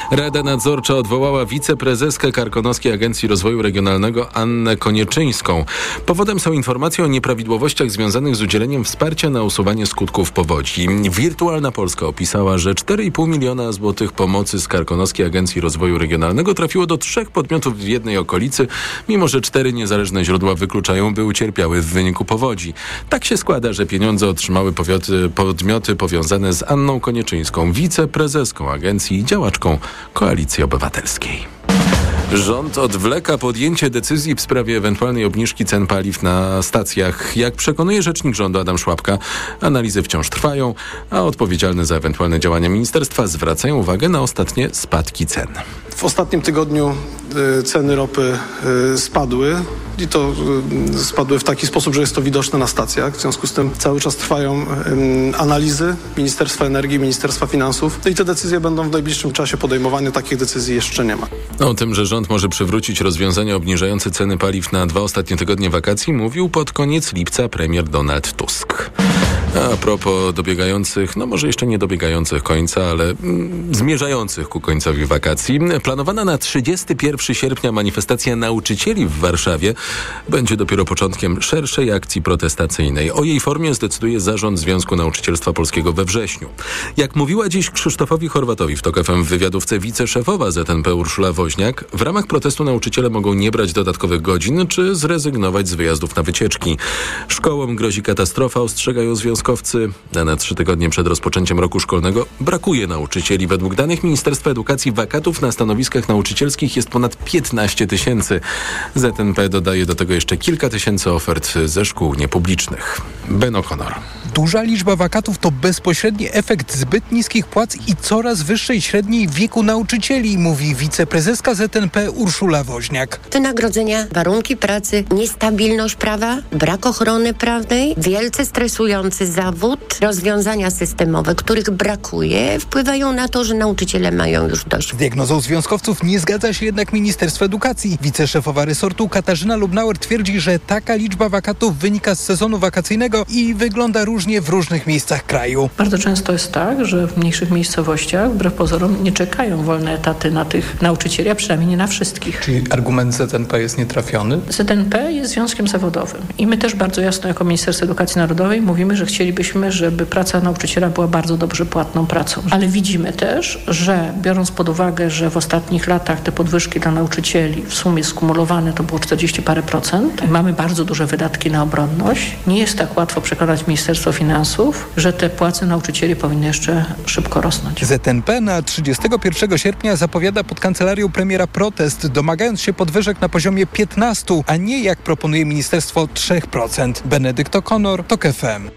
Rada Nadzorcza odwołała wiceprezeskę Karkonoskiej Agencji Rozwoju Regionalnego Annę Konieczyńską. Powodem są informacje o nieprawidłowościach związanych z udzieleniem wsparcia na usuwanie skutków powodzi. Wirtualna Polska opisała, że cztery i pół miliona złotych pomocy z Karkonoskiej Agencji Rozwoju Regionalnego trafiło do trzech podmiotów w jednej okolicy, mimo że cztery niezależne źródła wykluczają, by ucierpiały w wyniku powodzi. Tak się składa, że pieniądze otrzymały powioty, podmioty powiązane z Anną Konieczyńską, wiceprezeską agencji i działaczką Koalicji Obywatelskiej. Rząd odwleka podjęcie decyzji w sprawie ewentualnej obniżki cen paliw na stacjach. Jak przekonuje rzecznik rządu Adam Szłapka, analizy wciąż trwają, a odpowiedzialne za ewentualne działania ministerstwa zwracają uwagę na ostatnie spadki cen. W ostatnim tygodniu y, ceny ropy y, spadły i to y, spadły w taki sposób, że jest to widoczne na stacjach. W związku z tym cały czas trwają y, analizy Ministerstwa Energii, Ministerstwa Finansów i te decyzje będą w najbliższym czasie podejmowane. Takich decyzji jeszcze nie ma. O tym, że rząd może przywrócić rozwiązania obniżające ceny paliw na dwa ostatnie tygodnie wakacji, mówił pod koniec lipca premier Donald Tusk. A propos dobiegających, no może jeszcze nie dobiegających końca, ale mm, zmierzających ku końcowi wakacji. Planowana na trzydziestego pierwszego sierpnia manifestacja nauczycieli w Warszawie będzie dopiero początkiem szerszej akcji protestacyjnej. O jej formie zdecyduje Zarząd Związku Nauczycielstwa Polskiego we wrześniu. Jak mówiła dziś Krzysztofowi Chorwatowi w Tok F M w wywiadówce wiceszefowa Z N P Urszula Woźniak, w ramach protestu nauczyciele mogą nie brać dodatkowych godzin czy zrezygnować z wyjazdów na wycieczki. Szkołom grozi katastrofa, ostrzegają związkowcy. Na trzy tygodnie przed rozpoczęciem roku szkolnego brakuje nauczycieli. Według danych Ministerstwa Edukacji wakatów na stanowiskach nauczycielskich jest ponad piętnaście tysięcy. Z N P dodaje do tego jeszcze kilka tysięcy ofert ze szkół niepublicznych. Ben O'Connor. Duża liczba wakatów to bezpośredni efekt zbyt niskich płac i coraz wyższej średniej wieku nauczycieli, mówi wiceprezeska Z N P Urszula Woźniak. Wynagrodzenia, warunki pracy, niestabilność prawa, brak ochrony prawnej, wielce stresujący zawód, rozwiązania systemowe, których brakuje, wpływają na to, że nauczyciele mają już dość. Z diagnozą związkowców nie zgadza się jednak Ministerstwo Edukacji. Wiceszefowa resortu Katarzyna Lubnauer twierdzi, że taka liczba wakatów wynika z sezonu wakacyjnego i wygląda różnie w różnych miejscach kraju. Bardzo często jest tak, że w mniejszych miejscowościach wbrew pozorom nie czekają wolne etaty na tych nauczycieli, a przynajmniej nie na wszystkich. Czyli argument Z N P jest nietrafiony? Z N P jest związkiem zawodowym i my też bardzo jasno jako Ministerstwo Edukacji Narodowej mówimy, że chcielibyśmy, żeby praca nauczyciela była bardzo dobrze płatną pracą. Ale widzimy też, że biorąc pod uwagę, że w ostatnich latach te podwyżki dla nauczycieli w sumie skumulowane to było czterdzieści parę procent, mamy bardzo duże wydatki na obronność. Nie jest tak łatwo przekonać Ministerstwo Finansów, że te płace nauczycieli powinny jeszcze szybko rosnąć. Z N P na trzydziestego pierwszego sierpnia zapowiada pod kancelarią premiera protest, domagając się podwyżek na poziomie piętnaście procent, a nie jak proponuje ministerstwo trzy procent. Benedykt O'Connor, Tok F M.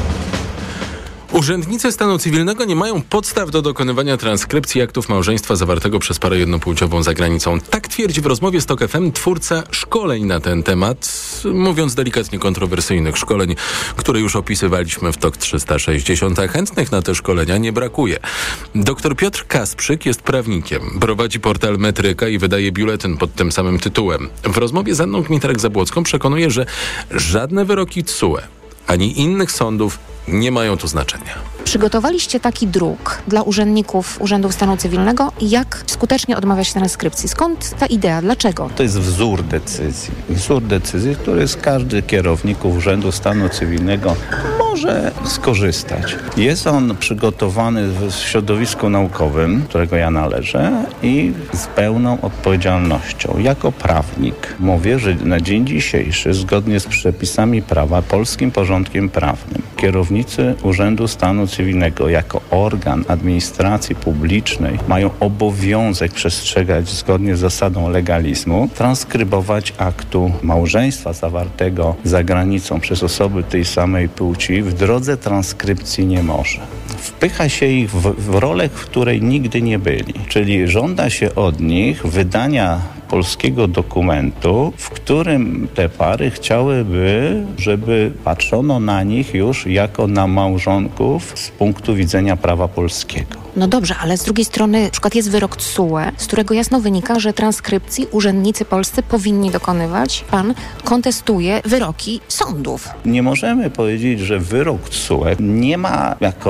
Urzędnicy stanu cywilnego nie mają podstaw do dokonywania transkrypcji aktów małżeństwa zawartego przez parę jednopłciową za granicą. Tak twierdzi w rozmowie z Tok F M twórca szkoleń na ten temat, mówiąc delikatnie kontrowersyjnych szkoleń, które już opisywaliśmy w Tok trzysta sześćdziesiąt, a chętnych na te szkolenia nie brakuje. Doktor Piotr Kasprzyk jest prawnikiem, prowadzi portal Metryka i wydaje biuletyn pod tym samym tytułem. W rozmowie z Anną Kmitarek-Zabłocką przekonuje, że żadne wyroki T S U E ani innych sądów nie mają tu znaczenia. Przygotowaliście taki druk dla urzędników Urzędu Stanu Cywilnego, jak skutecznie odmawiać transkrypcji. Skąd ta idea? Dlaczego? To jest wzór decyzji. Wzór decyzji, który z każdy kierownik Urzędu Stanu Cywilnego może skorzystać. Jest on przygotowany w środowisku naukowym, którego ja należę, i z pełną odpowiedzialnością. Jako prawnik mówię, że na dzień dzisiejszy, zgodnie z przepisami prawa, polskim porządkiem prawnym, kierownicy Urzędu Stanu Cywilnego jako organ administracji publicznej mają obowiązek przestrzegać zgodnie z zasadą legalizmu, transkrybować aktu małżeństwa zawartego za granicą przez osoby tej samej płci w drodze transkrypcji nie może. Wpycha się ich w, w rolę, w której nigdy nie byli, czyli żąda się od nich wydania polskiego dokumentu, w którym te pary chciałyby, żeby patrzono na nich już jako na małżonków z punktu widzenia prawa polskiego. No dobrze, ale z drugiej strony na przykład jest wyrok T S U E, z którego jasno wynika, że transkrypcji urzędnicy polscy powinni dokonywać. Pan kontestuje wyroki sądów. Nie możemy powiedzieć, że wyrok T S U E nie ma jako sąd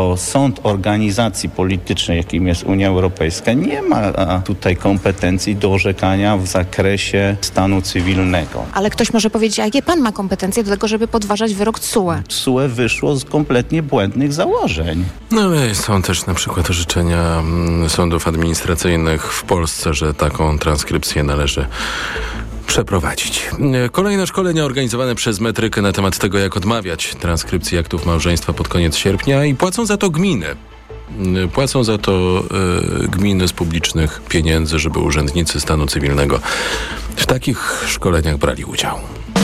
Sąd Organizacji Politycznej, jakim jest Unia Europejska, nie ma tutaj kompetencji do orzekania w zakresie stanu cywilnego. Ale ktoś może powiedzieć, a jakie pan ma kompetencje do tego, żeby podważać wyrok T S U E? T S U E wyszło z kompletnie błędnych założeń. No ale są też na przykład orzeczenia mm, sądów administracyjnych w Polsce, że taką transkrypcję należy przeprowadzić. Kolejne szkolenia organizowane przez Metrykę na temat tego, jak odmawiać transkrypcji aktów małżeństwa pod koniec sierpnia i płacą za to gminy. Płacą za to y, gminy z publicznych pieniędzy, żeby urzędnicy stanu cywilnego w takich szkoleniach brali udział.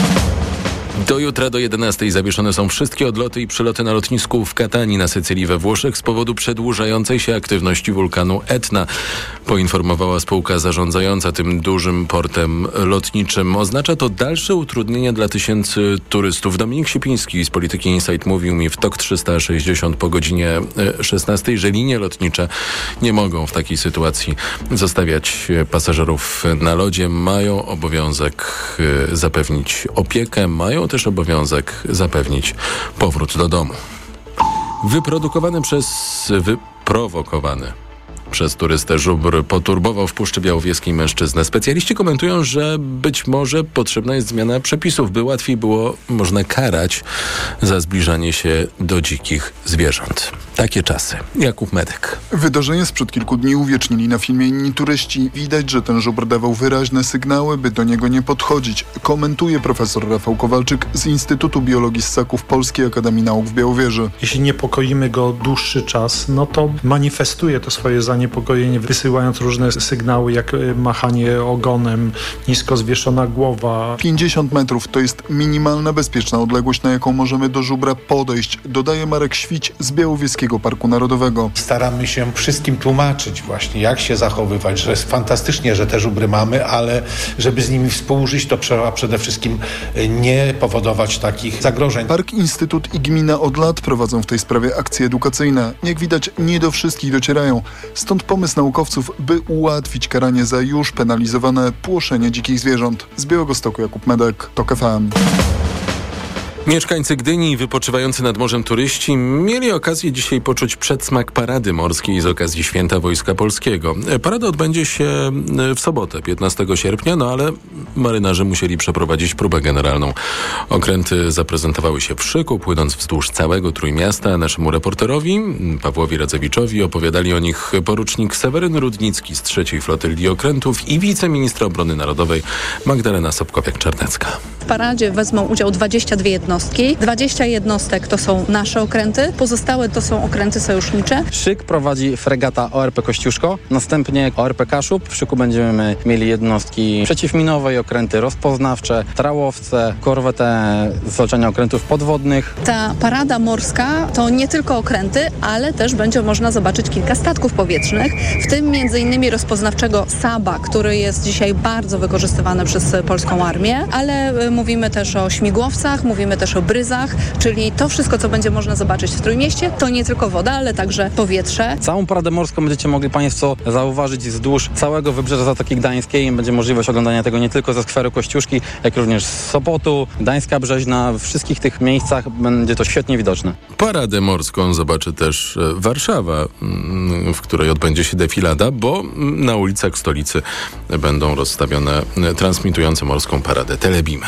Do jutra do jedenastej zawieszone są wszystkie odloty i przyloty na lotnisku w Katanii na Sycylii we Włoszech z powodu przedłużającej się aktywności wulkanu Etna, poinformowała spółka zarządzająca tym dużym portem lotniczym. Oznacza to dalsze utrudnienia dla tysięcy turystów. Dominik Siepiński z Polityki Insight mówił mi w Tok trzysta sześćdziesiąt po godzinie szesnastej, że linie lotnicze nie mogą w takiej sytuacji zostawiać pasażerów na lodzie. Mają obowiązek zapewnić opiekę, mają też obowiązek zapewnić powrót do domu. Wyprodukowany przez... wyprowokowany przez turystę żubr poturbował w Puszczy Białowieskiej mężczyznę. Specjaliści komentują, że być może potrzebna jest zmiana przepisów, by łatwiej było można karać za zbliżanie się do dzikich zwierząt. Takie czasy. Jakub Medek. Wydarzenie sprzed kilku dni uwiecznili na filmie inni turyści. Widać, że ten żubr dawał wyraźne sygnały, by do niego nie podchodzić. Komentuje profesor Rafał Kowalczyk z Instytutu Biologii Ssaków Polskiej Akademii Nauk w Białowieży. Jeśli niepokoimy go dłuższy czas, no to manifestuje to swoje zaniepokojenie, wysyłając różne sygnały, jak machanie ogonem, nisko zwieszona głowa. pięćdziesiąt metrów to jest minimalna bezpieczna odległość, na jaką możemy do żubra podejść, dodaje Marek Świć z Białowieskiego Parku Narodowego. Staramy się wszystkim tłumaczyć właśnie, jak się zachowywać, że jest fantastycznie, że te żubry mamy, ale żeby z nimi współżyć, to trzeba przede wszystkim nie powodować takich zagrożeń. Park, Instytut i gmina od lat prowadzą w tej sprawie akcje edukacyjne. Jak widać, nie do wszystkich docierają. Stąd pomysł naukowców, by ułatwić karanie za już penalizowane płoszenie dzikich zwierząt. Z Białegostoku Jakub Medek, Tok F M. Mieszkańcy Gdyni i wypoczywający nad morzem turyści mieli okazję dzisiaj poczuć przedsmak parady morskiej z okazji Święta Wojska Polskiego. Parada odbędzie się w sobotę, piętnastego sierpnia, no ale marynarze musieli przeprowadzić próbę generalną. Okręty zaprezentowały się w szyku, płynąc wzdłuż całego Trójmiasta. Naszemu reporterowi, Pawłowi Radzewiczowi, opowiadali o nich porucznik Seweryn Rudnicki z trzeciej Flotyli Okrętów i wiceministra obrony narodowej Magdalena Sobkowiak-Czarnecka. W paradzie wezmą udział dwadzieścia dwie jednostki. dwadzieścia jednostek to są nasze okręty, pozostałe to są okręty sojusznicze. Szyk prowadzi fregata O R P Kościuszko, następnie O R P Kaszub. W szyku będziemy mieli jednostki przeciwminowe i okręty rozpoznawcze, trałowce, korwetę zwalczania okrętów podwodnych. Ta parada morska to nie tylko okręty, ale też będzie można zobaczyć kilka statków powietrznych, w tym między innymi rozpoznawczego Saba, który jest dzisiaj bardzo wykorzystywany przez polską armię, ale mówimy też o śmigłowcach, mówimy też o bryzach, czyli to wszystko, co będzie można zobaczyć w Trójmieście, to nie tylko woda, ale także powietrze. Całą paradę morską będziecie mogli Państwo zauważyć wzdłuż całego wybrzeża Zatoki Gdańskiej. Będzie możliwość oglądania tego nie tylko ze skweru Kościuszki, jak również z Sopotu, Gdańska Brzeźna. W wszystkich tych miejscach będzie to świetnie widoczne. Paradę morską zobaczy też Warszawa, w której odbędzie się defilada, bo na ulicach stolicy będą rozstawione transmitujące morską paradę telebimy.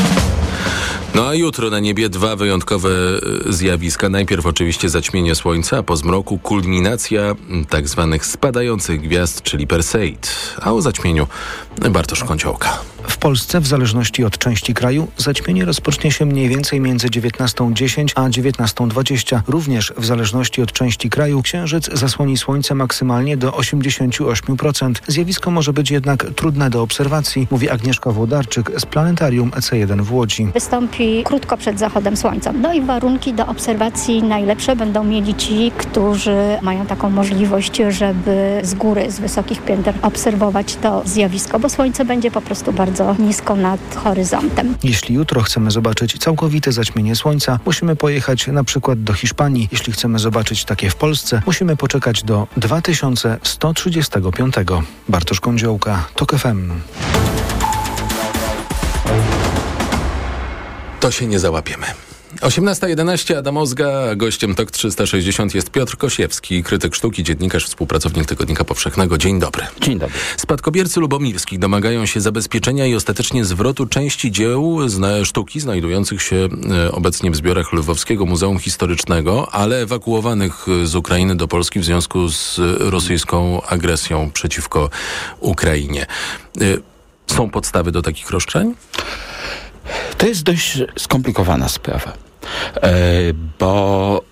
No a jutro na niebie dwa wyjątkowe zjawiska. Najpierw oczywiście zaćmienie słońca, a po zmroku kulminacja tak zwanych spadających gwiazd, czyli Perseid. A o zaćmieniu Bartosz Kąciołka. W Polsce, w zależności od części kraju, zaćmienie rozpocznie się mniej więcej między dziewiętnastą dziesięć a dziewiętnastą dwadzieścia. Również w zależności od części kraju księżyc zasłoni słońce maksymalnie do osiemdziesiąt osiem procent. Zjawisko może być jednak trudne do obserwacji, mówi Agnieszka Włodarczyk z planetarium E C jeden w Łodzi. Wystąpi krótko przed zachodem słońca. No i warunki do obserwacji najlepsze będą mieli ci, którzy mają taką możliwość, żeby z góry, z wysokich pięter obserwować to zjawisko, bo słońce będzie po prostu bardzo bardzo nisko nad horyzontem. Jeśli jutro chcemy zobaczyć całkowite zaćmienie słońca, musimy pojechać na przykład do Hiszpanii. Jeśli chcemy zobaczyć takie w Polsce, musimy poczekać do dwa tysiące sto trzydziestego piątego. Bartosz Kądziołka, Tok F M. To się nie załapiemy. osiemnasta jedenaście, Adam Ozga, a gościem Tok trzysta sześćdziesiąt jest Piotr Kosiewski, krytyk sztuki, dziennikarz, współpracownik Tygodnika Powszechnego. Dzień dobry. Dzień dobry. Spadkobiercy lubomirskich domagają się zabezpieczenia i ostatecznie zwrotu części dzieł zna- sztuki znajdujących się e, obecnie w zbiorach Lwowskiego Muzeum Historycznego, ale ewakuowanych z Ukrainy do Polski w związku z rosyjską agresją przeciwko Ukrainie. E, są podstawy do takich roszczeń? To jest dość skomplikowana sprawa, e, bo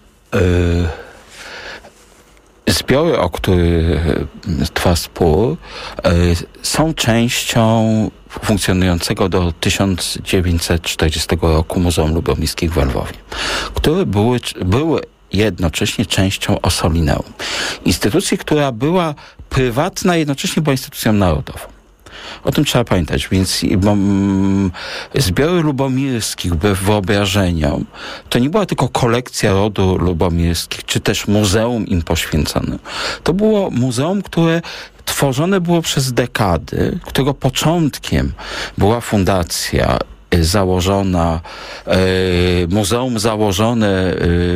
e, zbiory, o których trwa spór, e, są częścią funkcjonującego do tysiąc dziewięćset czterdziestego roku Muzeum Lubomirskich w Lwowie, które były, były jednocześnie częścią Ossolineum. Instytucji, która była prywatna, jednocześnie była instytucją narodową. O tym trzeba pamiętać, więc um, zbiory lubomirskich, wbrew wyobrażeniom, to nie była tylko kolekcja rodu lubomirskich, czy też muzeum im poświęcone. To było muzeum, które tworzone było przez dekady, którego początkiem była fundacja założona, e, muzeum założone e,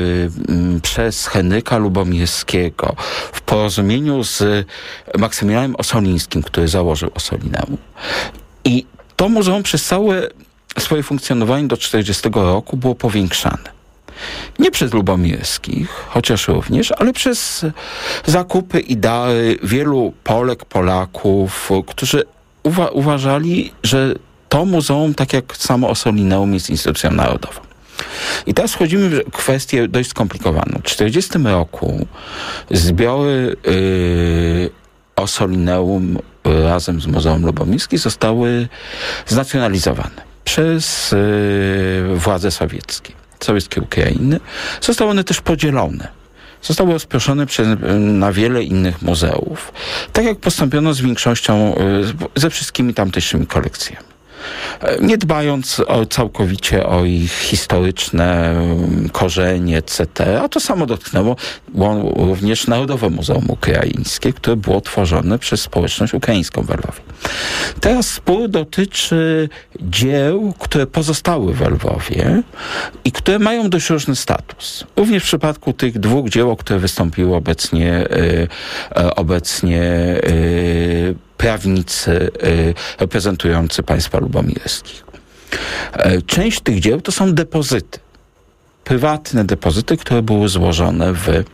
przez Henryka Lubomirskiego w porozumieniu z Maksymilianem Ossolińskim, który założył Ossolineum. I to muzeum przez całe swoje funkcjonowanie do czterdziestego roku było powiększane. Nie przez Lubomirskich, chociaż również, ale przez zakupy i dary wielu Polek, Polaków, którzy uwa- uważali, że to muzeum, tak jak samo Ossolineum, jest instytucją narodową. I teraz wchodzimy w kwestię dość skomplikowaną. W tysiąc dziewięćset czterdziestym roku zbiory yy, Ossolineum razem z Muzeum Lubomirskim zostały znacjonalizowane przez yy, władze sowieckie, sowieckie Ukrainy. Zostały one też podzielone. Zostały rozproszone przez, na wiele innych muzeów. Tak jak postąpiono z większością, yy, ze wszystkimi tamtejszymi kolekcjami. Nie dbając o, całkowicie o ich historyczne korzenie, et cetera. A to samo dotknęło również Narodowe Muzeum Ukraińskie, które było tworzone przez społeczność ukraińską w Lwowie. Teraz spór dotyczy dzieł, które pozostały w Lwowie i które mają dość różny status. Również w przypadku tych dwóch dzieł, które wystąpiły obecnie, yy, obecnie yy, prawnicy y, reprezentujący państwa lubomirskich. E, część tych dzieł to są depozyty. Prywatne depozyty, które były złożone w, e,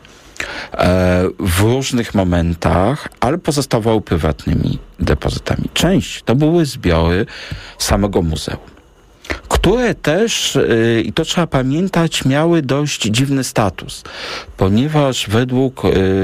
w różnych momentach, ale pozostawały prywatnymi depozytami. Część to były zbiory samego muzeum, które też, y, i to trzeba pamiętać, miały dość dziwny status, ponieważ według y,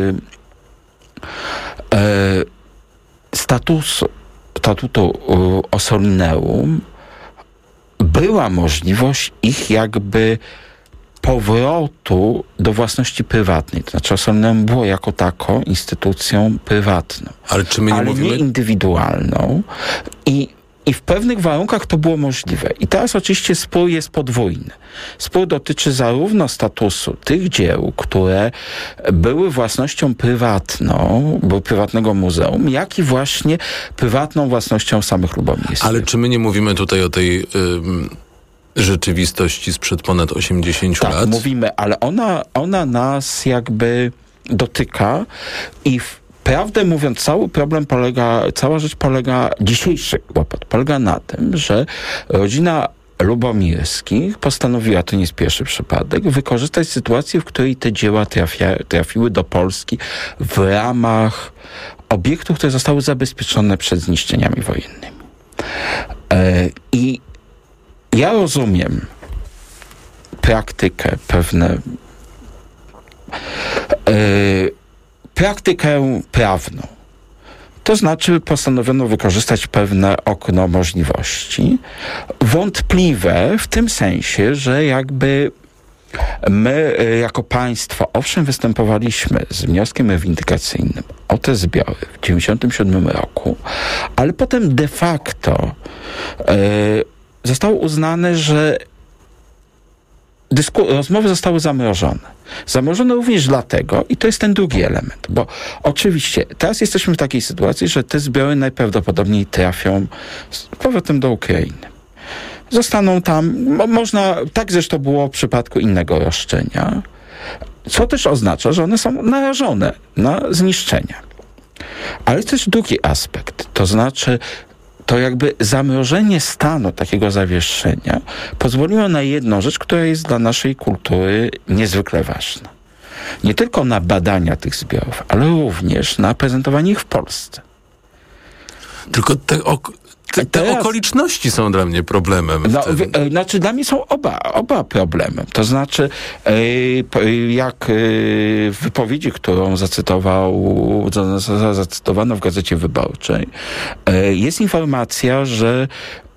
y, statusu, statutu Ossolineum była możliwość ich jakby powrotu do własności prywatnej. To znaczy Ossolineum było jako taką instytucją prywatną, ale, czy my nie, ale mówimy... nie indywidualną. I I w pewnych warunkach to było możliwe. I teraz oczywiście spór jest podwójny. Spór dotyczy zarówno statusu tych dzieł, które były własnością prywatną, były prywatnego muzeum, jak i właśnie prywatną własnością samych lubomirskich. Ale czy my nie mówimy tutaj o tej y, rzeczywistości sprzed ponad osiemdziesięciu tak, lat? Tak, mówimy, ale ona, ona nas jakby dotyka i w Prawdę mówiąc, cały problem polega, cała rzecz polega, dzisiejszy kłopot polega na tym, że rodzina Lubomirskich postanowiła, to nie jest pierwszy przypadek, wykorzystać sytuację, w której te dzieła trafia, trafiły do Polski w ramach obiektów, które zostały zabezpieczone przed zniszczeniami wojennymi. E, I ja rozumiem praktykę, pewne e, praktykę prawną. To znaczy postanowiono wykorzystać pewne okno możliwości. Wątpliwe w tym sensie, że jakby my jako państwo, owszem, występowaliśmy z wnioskiem windykacyjnym o te zbiory w dziewięćdziesiątym siódmym roku, ale potem de facto e, zostało uznane, że Dysku- rozmowy zostały zamrożone. Zamrożone również dlatego, i to jest ten drugi element, bo oczywiście teraz jesteśmy w takiej sytuacji, że te zbiory najprawdopodobniej trafią z powrotem do Ukrainy. zostaną tam, mo- można, tak zresztą było w przypadku innego roszczenia, co też oznacza, że one są narażone na zniszczenia. Ale też drugi aspekt, to znaczy to jakby zamrożenie stanu takiego zawieszenia pozwoliło na jedną rzecz, która jest dla naszej kultury niezwykle ważna. Nie tylko na badania tych zbiorów, ale również na prezentowanie ich w Polsce. Tylko te, ok- te, te Teraz, okoliczności są dla mnie problemem. No, w, znaczy dla mnie są oba, oba problemem. To znaczy yy, jak yy, w wypowiedzi, którą zacytował, zacytowano w Gazecie Wyborczej, yy, jest informacja, że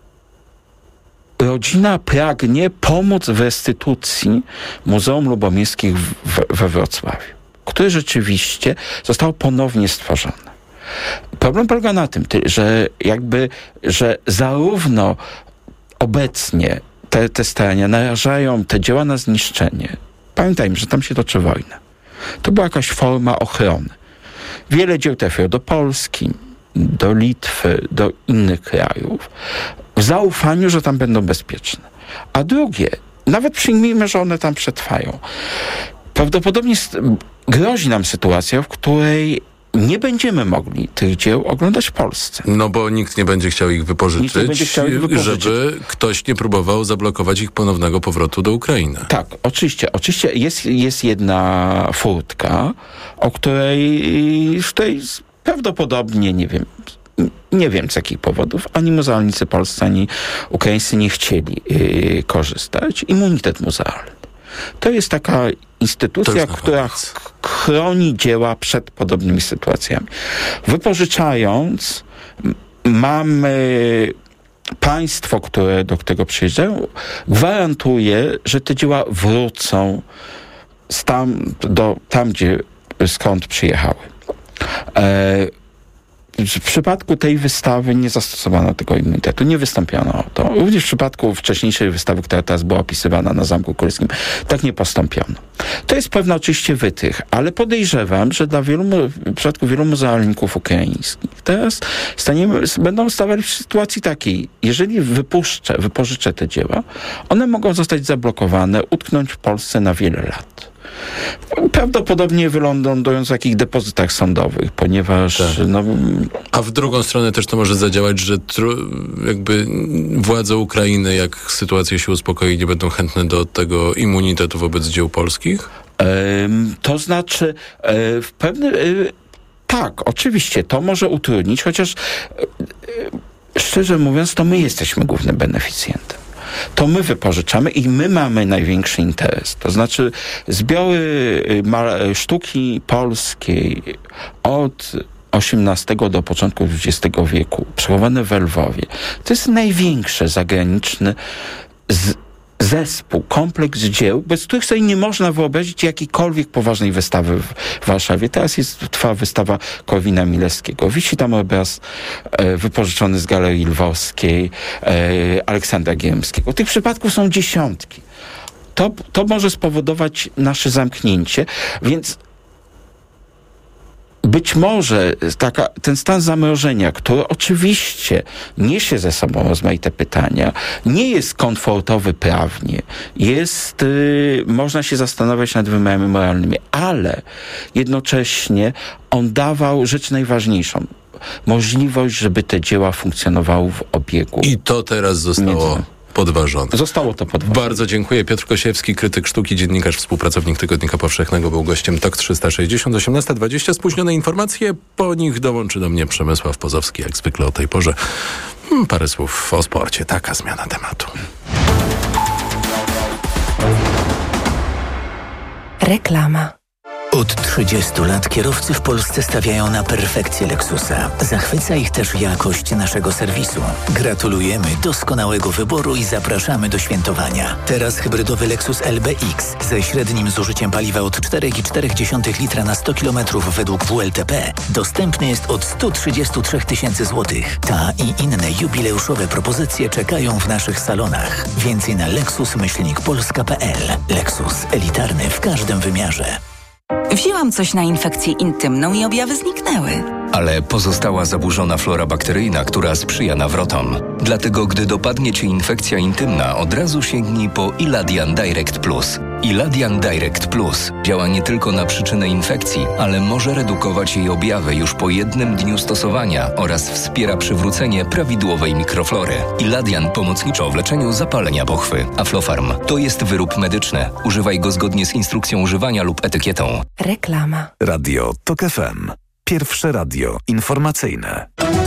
rodzina pragnie pomóc w restytucji Muzeum Lubomirskich w, w, we Wrocławiu, które rzeczywiście zostało ponownie stworzone. Problem polega na tym, że jakby, że zarówno obecnie te, te starania narażają te dzieła na zniszczenie. Pamiętajmy, że tam się toczy wojna. To była jakaś forma ochrony. Wiele dzieł trafiło do Polski, do Litwy, do innych krajów, w zaufaniu, że tam będą bezpieczne. A drugie, nawet przyjmijmy, że one tam przetrwają. Prawdopodobnie grozi nam sytuacja, w której nie będziemy mogli tych dzieł oglądać w Polsce. No bo nikt nie będzie chciał ich wypożyczyć, nie będzie chciał ich wypożyczyć, żeby ktoś nie próbował zablokować ich ponownego powrotu do Ukrainy. Tak, oczywiście. Oczywiście jest, jest jedna furtka, o której, w której prawdopodobnie, nie wiem, nie wiem z jakich powodów, ani muzealnicy polscy, ani ukraińscy nie chcieli yy, korzystać. Immunitet muzealny. To jest taka instytucja, która ch- chroni dzieła przed podobnymi sytuacjami. Wypożyczając, m- mamy państwo, które do tego przyjeżdżają, gwarantuje, że te dzieła wrócą z tam, do, tam, gdzie, skąd przyjechały. E- W przypadku tej wystawy nie zastosowano tego immunitetu, nie wystąpiono o to. Również w przypadku wcześniejszej wystawy, która teraz była opisywana na Zamku Królewskim, tak nie postąpiono. To jest pewna oczywiście wytrych, ale podejrzewam, że dla wielu, w przypadku wielu muzealników ukraińskich teraz staniemy, będą stawali w sytuacji takiej, jeżeli wypuszczę, wypożyczę te dzieła, one mogą zostać zablokowane, utknąć w Polsce na wiele lat. Prawdopodobnie wylądując w jakichś depozytach sądowych, ponieważ... Tak. No, a w drugą stronę też to może zadziałać, że tru, jakby władze Ukrainy, jak sytuacja się uspokoi, nie będą chętne do tego immunitetu wobec dzieł polskich? Ym, to znaczy yy, w pewnym... Yy, tak, oczywiście, to może utrudnić, chociaż yy, szczerze mówiąc, to my jesteśmy głównym beneficjentem. To my wypożyczamy i my mamy największy interes. To znaczy zbiory sztuki polskiej od osiemnastego do początku dwudziestego wieku, przechowane w Lwowie, to jest największy zagraniczny z zespół, kompleks dzieł, bez których sobie nie można wyobrazić jakiejkolwiek poważnej wystawy w Warszawie. Teraz jest, trwa wystawa Korwina Milewskiego. Wisi tam obraz e, wypożyczony z Galerii Lwowskiej e, Aleksandra Gierymskiego. Tych przypadków są dziesiątki. To, to może spowodować nasze zamknięcie, więc być może taka, ten stan zamrożenia, który oczywiście niesie ze sobą rozmaite pytania, nie jest komfortowy prawnie, jest, yy, można się zastanawiać nad wymiarami moralnymi, ale jednocześnie on dawał rzecz najważniejszą. Możliwość, żeby te dzieła funkcjonowały w obiegu. I to teraz zostało... Między... podważone. Zostało to podważone. Bardzo dziękuję. Piotr Kosiewski, krytyk sztuki, dziennikarz, współpracownik Tygodnika Powszechnego, był gościem T O K trzysta sześćdziesiąt. osiemnasta dwadzieścia. Spóźnione informacje. Po nich dołączy do mnie Przemysław Pozowski, jak zwykle o tej porze. Hmm, parę słów o sporcie. Taka zmiana tematu. Reklama. Od trzydziestu lat kierowcy w Polsce stawiają na perfekcję Lexusa. Zachwyca ich też jakość naszego serwisu. Gratulujemy doskonałego wyboru i zapraszamy do świętowania. Teraz hybrydowy Lexus L B X ze średnim zużyciem paliwa od cztery przecinek cztery litra na sto kilometrów według W L T P dostępny jest od sto trzydzieści trzy tysięcy złotych. Ta i inne jubileuszowe propozycje czekają w naszych salonach. Więcej na lexus myślnik polska kropka p l. Lexus, elitarny w każdym wymiarze. Wzięłam coś na infekcję intymną i objawy zniknęły. ale pozostała zaburzona flora bakteryjna, która sprzyja nawrotom. Dlatego, gdy dopadnie Cię infekcja intymna, od razu sięgnij po Iladian Direct Plus. Iladian Direct Plus działa nie tylko na przyczynę infekcji, ale może redukować jej objawy już po jednym dniu stosowania oraz wspiera przywrócenie prawidłowej mikroflory. Iladian pomocniczo w leczeniu zapalenia pochwy. Aflofarm to jest wyrób medyczny. Używaj go zgodnie z instrukcją używania lub etykietą. Reklama. Radio TOK F M. Pierwsze radio informacyjne.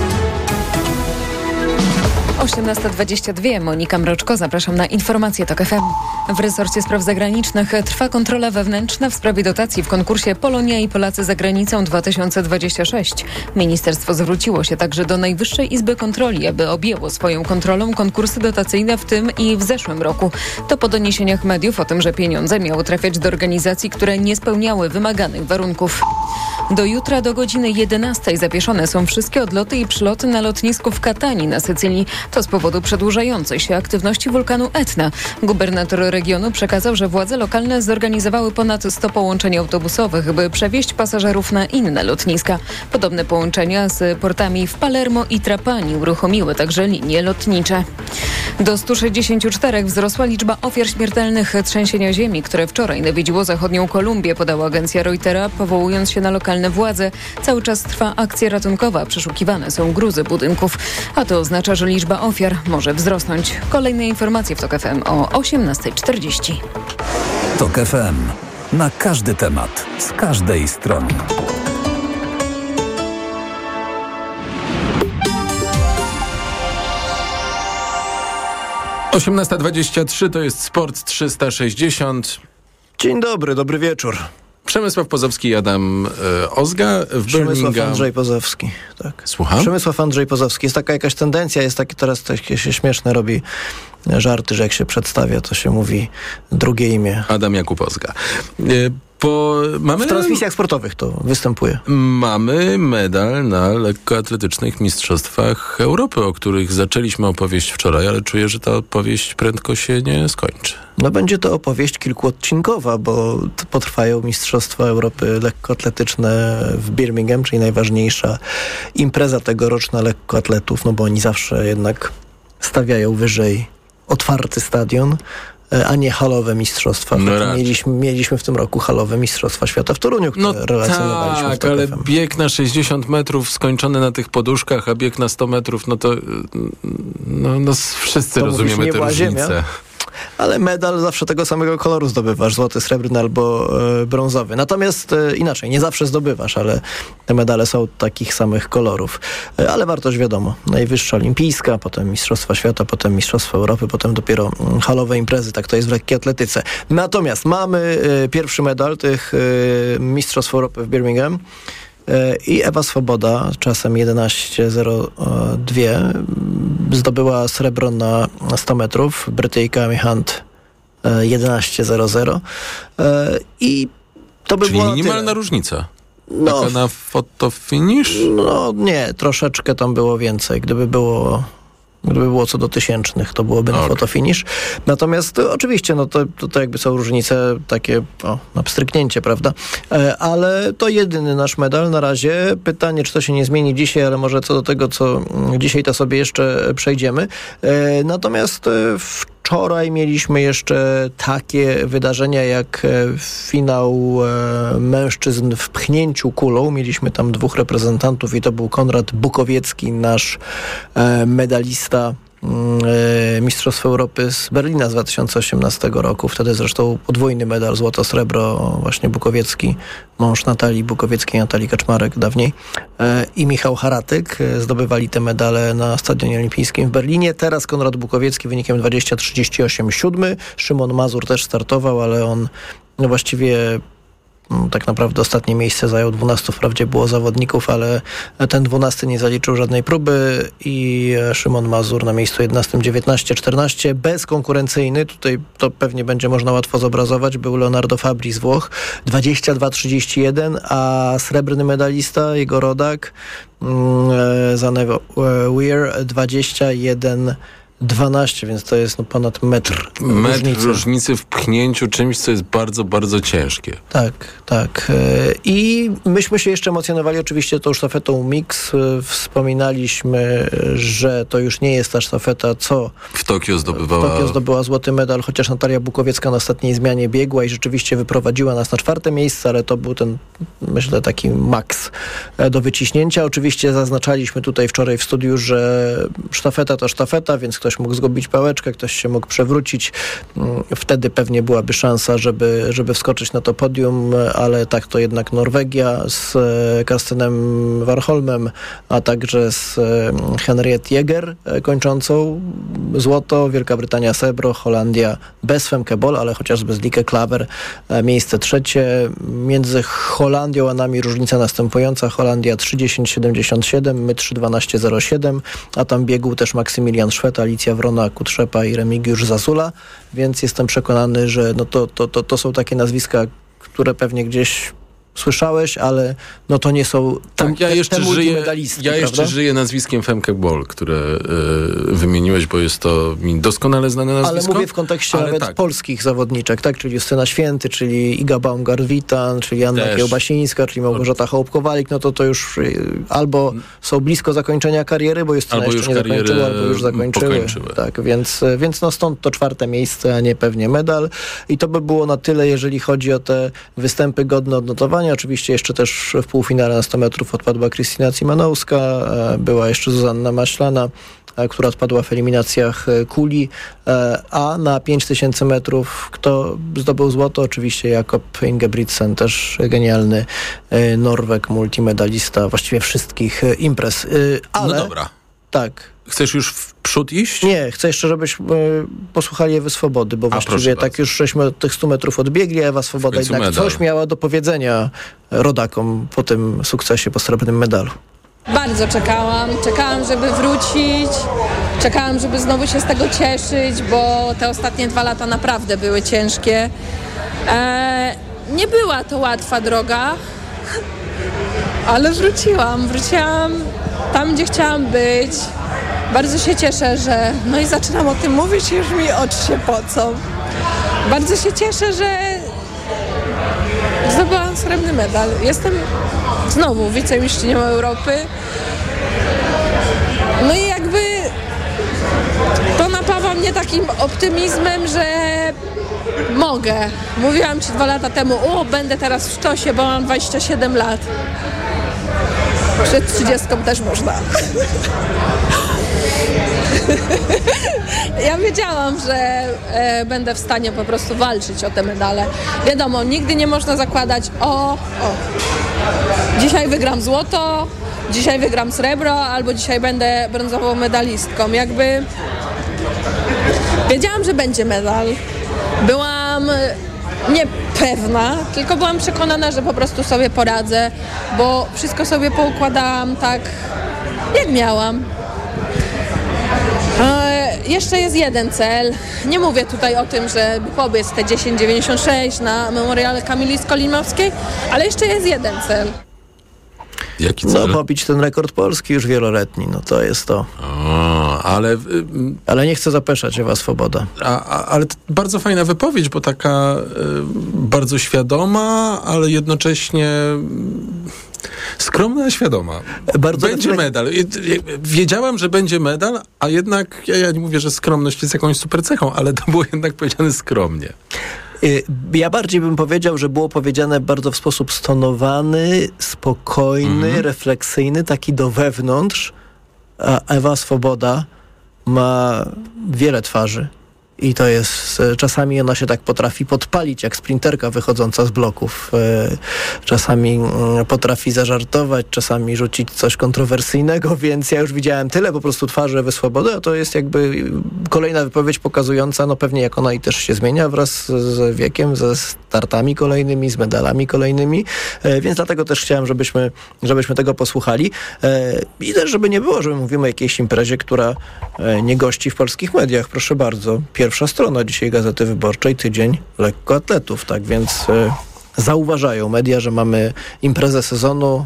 osiemnasta dwadzieścia dwa. Monika Mroczko, zapraszam na informacje TOK F M. W resorcie spraw zagranicznych trwa kontrola wewnętrzna w sprawie dotacji w konkursie Polonia i Polacy za granicą dwa tysiące dwudziesty szósty. Ministerstwo zwróciło się także do Najwyższej Izby Kontroli, aby objęło swoją kontrolą konkursy dotacyjne w tym i w zeszłym roku. To po doniesieniach mediów o tym, że pieniądze miały trafiać do organizacji, które nie spełniały wymaganych warunków. Do jutra do godziny jedenastej zawieszone są wszystkie odloty i przyloty na lotnisku w Katani na Sycylii. To z powodu przedłużającej się aktywności wulkanu Etna. Gubernator regionu przekazał, że władze lokalne zorganizowały ponad sto połączeń autobusowych, by przewieźć pasażerów na inne lotniska. Podobne połączenia z portami w Palermo i Trapani uruchomiły także linie lotnicze. Do stu sześćdziesięciu czterech wzrosła liczba ofiar śmiertelnych trzęsienia ziemi, które wczoraj nawiedziło zachodnią Kolumbię, podała agencja Reutera, powołując się na lokalne władze. Cały czas trwa akcja ratunkowa, przeszukiwane są gruzy budynków, a to oznacza, że liczba ofiar może wzrosnąć. Kolejne informacje w TOK F M o osiemnasta czterdzieści. TOK F M. Na każdy temat, z każdej strony. osiemnasta dwadzieścia trzy to jest Sport trzysta sześćdziesiąt. Dzień dobry, dobry wieczór. Przemysław Pozowski i Adam e, Ozga w Przemysław Birmingham. Andrzej Pozowski, tak. Słucham? Przemysław Andrzej Pozowski. Jest taka jakaś tendencja, jest taki teraz takie się śmieszne robi żarty, że jak się przedstawia, to się mówi drugie imię. Adam Jakub Ozga. E, Po, mamy, w transmisjach sportowych to występuje. Mamy medal na lekkoatletycznych mistrzostwach Europy, o których zaczęliśmy opowieść wczoraj, ale czuję, że ta opowieść prędko się nie skończy. No będzie to opowieść kilkuodcinkowa, bo potrwają Mistrzostwa Europy lekkoatletyczne w Birmingham, czyli najważniejsza impreza tegoroczna lekkoatletów, no bo oni zawsze jednak stawiają wyżej otwarty stadion, a nie halowe mistrzostwa. No mieliśmy, mieliśmy w tym roku halowe mistrzostwa świata w Toruniu, które no relacjonowaliśmy tak, w TOK ale F M. bieg na sześćdziesiąt metrów skończony na tych poduszkach, a bieg na sto metrów, no to no, no wszyscy to rozumiemy mówisz, te różnice. Ziemia, ale medal zawsze tego samego koloru zdobywasz, złoty, srebrny albo e, brązowy. Natomiast e, inaczej, nie zawsze zdobywasz, ale te medale są takich samych kolorów. E, ale wartość wiadomo, najwyższa olimpijska, potem Mistrzostwa Świata, potem Mistrzostwa Europy, potem dopiero mm, halowe imprezy, tak to jest w lekkiej atletyce. Natomiast mamy e, pierwszy medal tych e, Mistrzostw Europy w Birmingham. I Ewa Swoboda czasem jedenaście zero dwa zdobyła srebro na sto metrów. Brytyjka Amy Hunt jedenaście zero zero. I to by Czyli było minimalna tyle. różnica. No, taka na fotofinish? No nie, troszeczkę tam było więcej. Gdyby było... Gdyby było co do tysięcznych, to byłoby okay. na fotofinish. Natomiast to, oczywiście, no to, to, to jakby są różnice takie o, na pstryknięcie, prawda? E, ale to jedyny nasz medal na razie. Pytanie, czy to się nie zmieni dzisiaj, ale może co do tego, co dzisiaj, to sobie jeszcze przejdziemy. E, natomiast e, wczoraj mieliśmy jeszcze takie wydarzenia jak finał e, mężczyzn w pchnięciu kulą. Mieliśmy tam dwóch reprezentantów i to był Konrad Bukowiecki, nasz e, medalista e, Mistrzostw Europy z Berlina z dwa tysiące osiemnastego roku. Wtedy zresztą podwójny medal, złoto-srebro, właśnie Bukowiecki, mąż Natalii Bukowieckiej, Natalii Kaczmarek dawniej, e, i Michał Haratyk zdobywali te medale na Stadionie Olimpijskim w Berlinie. Teraz Konrad Bukowiecki wynikiem dwadzieścia trzydzieści osiem siódmy. Szymon Mazur też startował, ale on no właściwie tak naprawdę ostatnie miejsce zajął. dwunastu wprawdzie było zawodników, ale ten dwunasty nie zaliczył żadnej próby i Szymon Mazur na miejscu jedenastym dziewiętnaście czternaście. Bezkonkurencyjny, tutaj to pewnie będzie można łatwo zobrazować, był Leonardo Fabri z Włoch, dwadzieścia dwa trzydzieści jeden, a srebrny medalista, jego rodak Zane Weir, dwadzieścia jeden dwanaście, więc to jest no, ponad metr, metr różnicy. różnicy w pchnięciu czymś, co jest bardzo, bardzo ciężkie. Tak, tak. I myśmy się jeszcze emocjonowali oczywiście tą sztafetą mix. Wspominaliśmy, że to już nie jest ta sztafeta, co w Tokio zdobywała... W Tokio zdobyła złoty medal, chociaż Natalia Bukowiecka na ostatniej zmianie biegła i rzeczywiście wyprowadziła nas na czwarte miejsce, ale to był ten, myślę, taki maks do wyciśnięcia. Oczywiście zaznaczaliśmy tutaj wczoraj w studiu, że sztafeta to sztafeta, więc ktoś mógł zgubić pałeczkę, ktoś się mógł przewrócić. Wtedy pewnie byłaby szansa, żeby, żeby wskoczyć na to podium, ale tak to jednak Norwegia z Karstenem Warholmem, a także z Henriette Jäger kończącą złoto, Wielka Brytania srebro, Holandia bez Femke Bol, ale chociaż bez Lieke Klaver miejsce trzecie. Między Holandią a nami różnica następująca. Holandia trzy dziesięć siedemdziesiąt siedem, my trzy dwanaście zero siedem, a tam biegł też Maksymilian Szwed, Alicja Wrona, Kutrzepa i Remigiusz Zasula, więc jestem przekonany, że no to, to, to, to są takie nazwiska, które pewnie gdzieś słyszałeś, ale no to nie są tak, ja te, jeszcze te żyję, Ja jeszcze żyję nazwiskiem Femke Bol, które y, wymieniłeś, bo jest to mi doskonale znane nazwisko. Ale mówię w kontekście ale nawet tak. polskich zawodniczek, tak? Czyli Justyna Święty, czyli Iga Baumgart-Witan, czyli Anna Też. Kiełbasińska, czyli Małgorzata Hołbko-Walik, no to to już y, albo są blisko zakończenia kariery, bo Justyna albo jeszcze już nie zakończyła, albo już zakończyły. Pokończyły. Tak, więc, więc no stąd to czwarte miejsce, a nie pewnie medal. I to by było na tyle, jeżeli chodzi o te występy godne odnotowania. Oczywiście jeszcze też w półfinale na sto metrów odpadła Krystyna Cimanowska, była jeszcze Zuzanna Maślana, która odpadła w eliminacjach kuli, a na pięć tysięcy metrów kto zdobył złoto? Oczywiście Jakob Ingebrigtsen, też genialny Norweg, multimedalista właściwie wszystkich imprez. Ale, no dobra. Tak. Chcesz już w przód iść? Nie, chcę jeszcze, żebyśmy posłuchali Ewy Swobody, bo A, właściwie tak już żeśmy od tych stu metrów odbiegli, a Ewa Swoboda jednak medal. Coś miała do powiedzenia rodakom po tym sukcesie, po srebrnym medalu. Bardzo czekałam, czekałam, żeby wrócić, czekałam, żeby znowu się z tego cieszyć, bo te ostatnie dwa lata naprawdę były ciężkie. Eee, nie była to łatwa droga, ale wróciłam, wróciłam tam, gdzie chciałam być. Bardzo się cieszę, że... No i zaczynam o tym mówić, już mi oczy się pocą. Bardzo się cieszę, że zdobyłam srebrny medal. Jestem znowu wicemistrzynią Europy. No i jakby to napawa mnie takim optymizmem, że mogę. Mówiłam ci dwa lata temu, o, będę teraz w sztosie, bo mam dwadzieścia siedem lat. Przed trzydziestką też można. Ja wiedziałam, że e, będę w stanie po prostu walczyć o te medale. Wiadomo, nigdy nie można zakładać, o, o, dzisiaj wygram złoto, dzisiaj wygram srebro, albo dzisiaj będę brązową medalistką. Jakby wiedziałam, że będzie medal. Byłam niepewna, tylko byłam przekonana, że po prostu sobie poradzę, bo wszystko sobie poukładałam tak, jak miałam. E, jeszcze jest jeden cel. Nie mówię tutaj o tym, żeby pobiec te dziesięć dziewięćdziesiąt sześć na memoriale Kamili Skolimowskiej, ale jeszcze jest jeden cel. Jaki cel? No, pobić ten rekord polski już wieloletni, no to jest to. O, ale... Ale nie chcę zapeszać, Ewa Swoboda. A, a, ale to bardzo fajna wypowiedź, bo taka y, bardzo świadoma, ale jednocześnie... Skromna, świadoma. Bardzo będzie reflek- medal. Wiedziałam, że będzie medal, a jednak ja, ja nie mówię, że skromność jest jakąś super cechą, ale to było jednak powiedziane skromnie. Ja bardziej bym powiedział, że było powiedziane bardzo w sposób stonowany, spokojny, mm. refleksyjny, taki do wewnątrz. A Ewa Swoboda ma wiele twarzy. I to jest, czasami ona się tak potrafi podpalić, jak sprinterka wychodząca z bloków. Czasami potrafi zażartować, czasami rzucić coś kontrowersyjnego, więc ja już widziałem tyle po prostu twarzy Ewy Swobody, a to jest jakby kolejna wypowiedź pokazująca, no pewnie jak ona i też się zmienia wraz z wiekiem, ze startami kolejnymi, z medalami kolejnymi, więc dlatego też chciałem, żebyśmy, żebyśmy tego posłuchali. I też, żeby nie było, że my mówimy o jakiejś imprezie, która nie gości w polskich mediach. Proszę bardzo, pierwsza strona dzisiaj Gazety Wyborczej, tydzień lekkoatletów, tak więc y, zauważają media, że mamy imprezę sezonu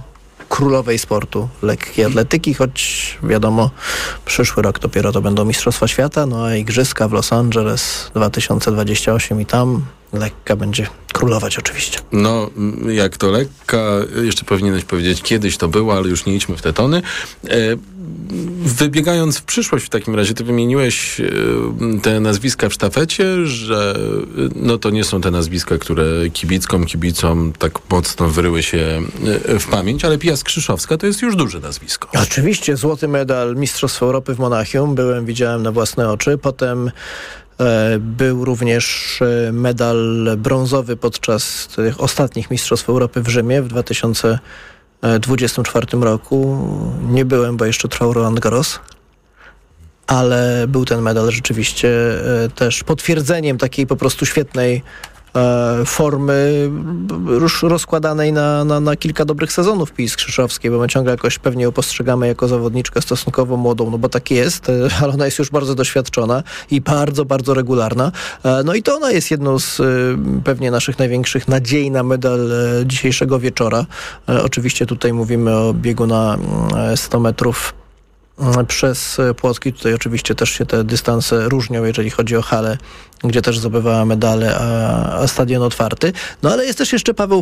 królowej sportu lekkiej atletyki, choć wiadomo, przyszły rok dopiero to będą Mistrzostwa Świata, no a Igrzyska w Los Angeles dwa tysiące dwudziesty ósmy i tam lekka będzie królować oczywiście. No, jak to lekka, jeszcze powinieneś powiedzieć, kiedyś to było, ale już nie idźmy w te tony. E, wybiegając w przyszłość w takim razie, ty wymieniłeś e, te nazwiska w sztafecie, że no to nie są te nazwiska, które kibickom, kibicom tak mocno wryły się w pamięć, ale Pia Skrzyszowska to jest już duże nazwisko. Oczywiście, złoty medal Mistrzostw Europy w Monachium, byłem, widziałem na własne oczy, potem był również medal brązowy podczas tych ostatnich Mistrzostw Europy w Rzymie w dwa tysiące dwudziestym czwartym roku. Nie byłem, bo jeszcze trwał Roland Garros, ale był ten medal rzeczywiście też potwierdzeniem takiej po prostu świetnej formy już rozkładanej na, na, na kilka dobrych sezonów Pii Skrzyszowskiej, bo my ciągle jakoś pewnie ją postrzegamy jako zawodniczkę stosunkowo młodą, no bo tak jest, ale ona jest już bardzo doświadczona i bardzo, bardzo regularna. No i to ona jest jedną z pewnie naszych największych nadziei na medal dzisiejszego wieczora. Oczywiście tutaj mówimy o biegu na sto metrów przez płotki. Tutaj oczywiście też się te dystanse różnią, jeżeli chodzi o halę, gdzie też zdobywała medale, a, a stadion otwarty. No ale jest też jeszcze Paweł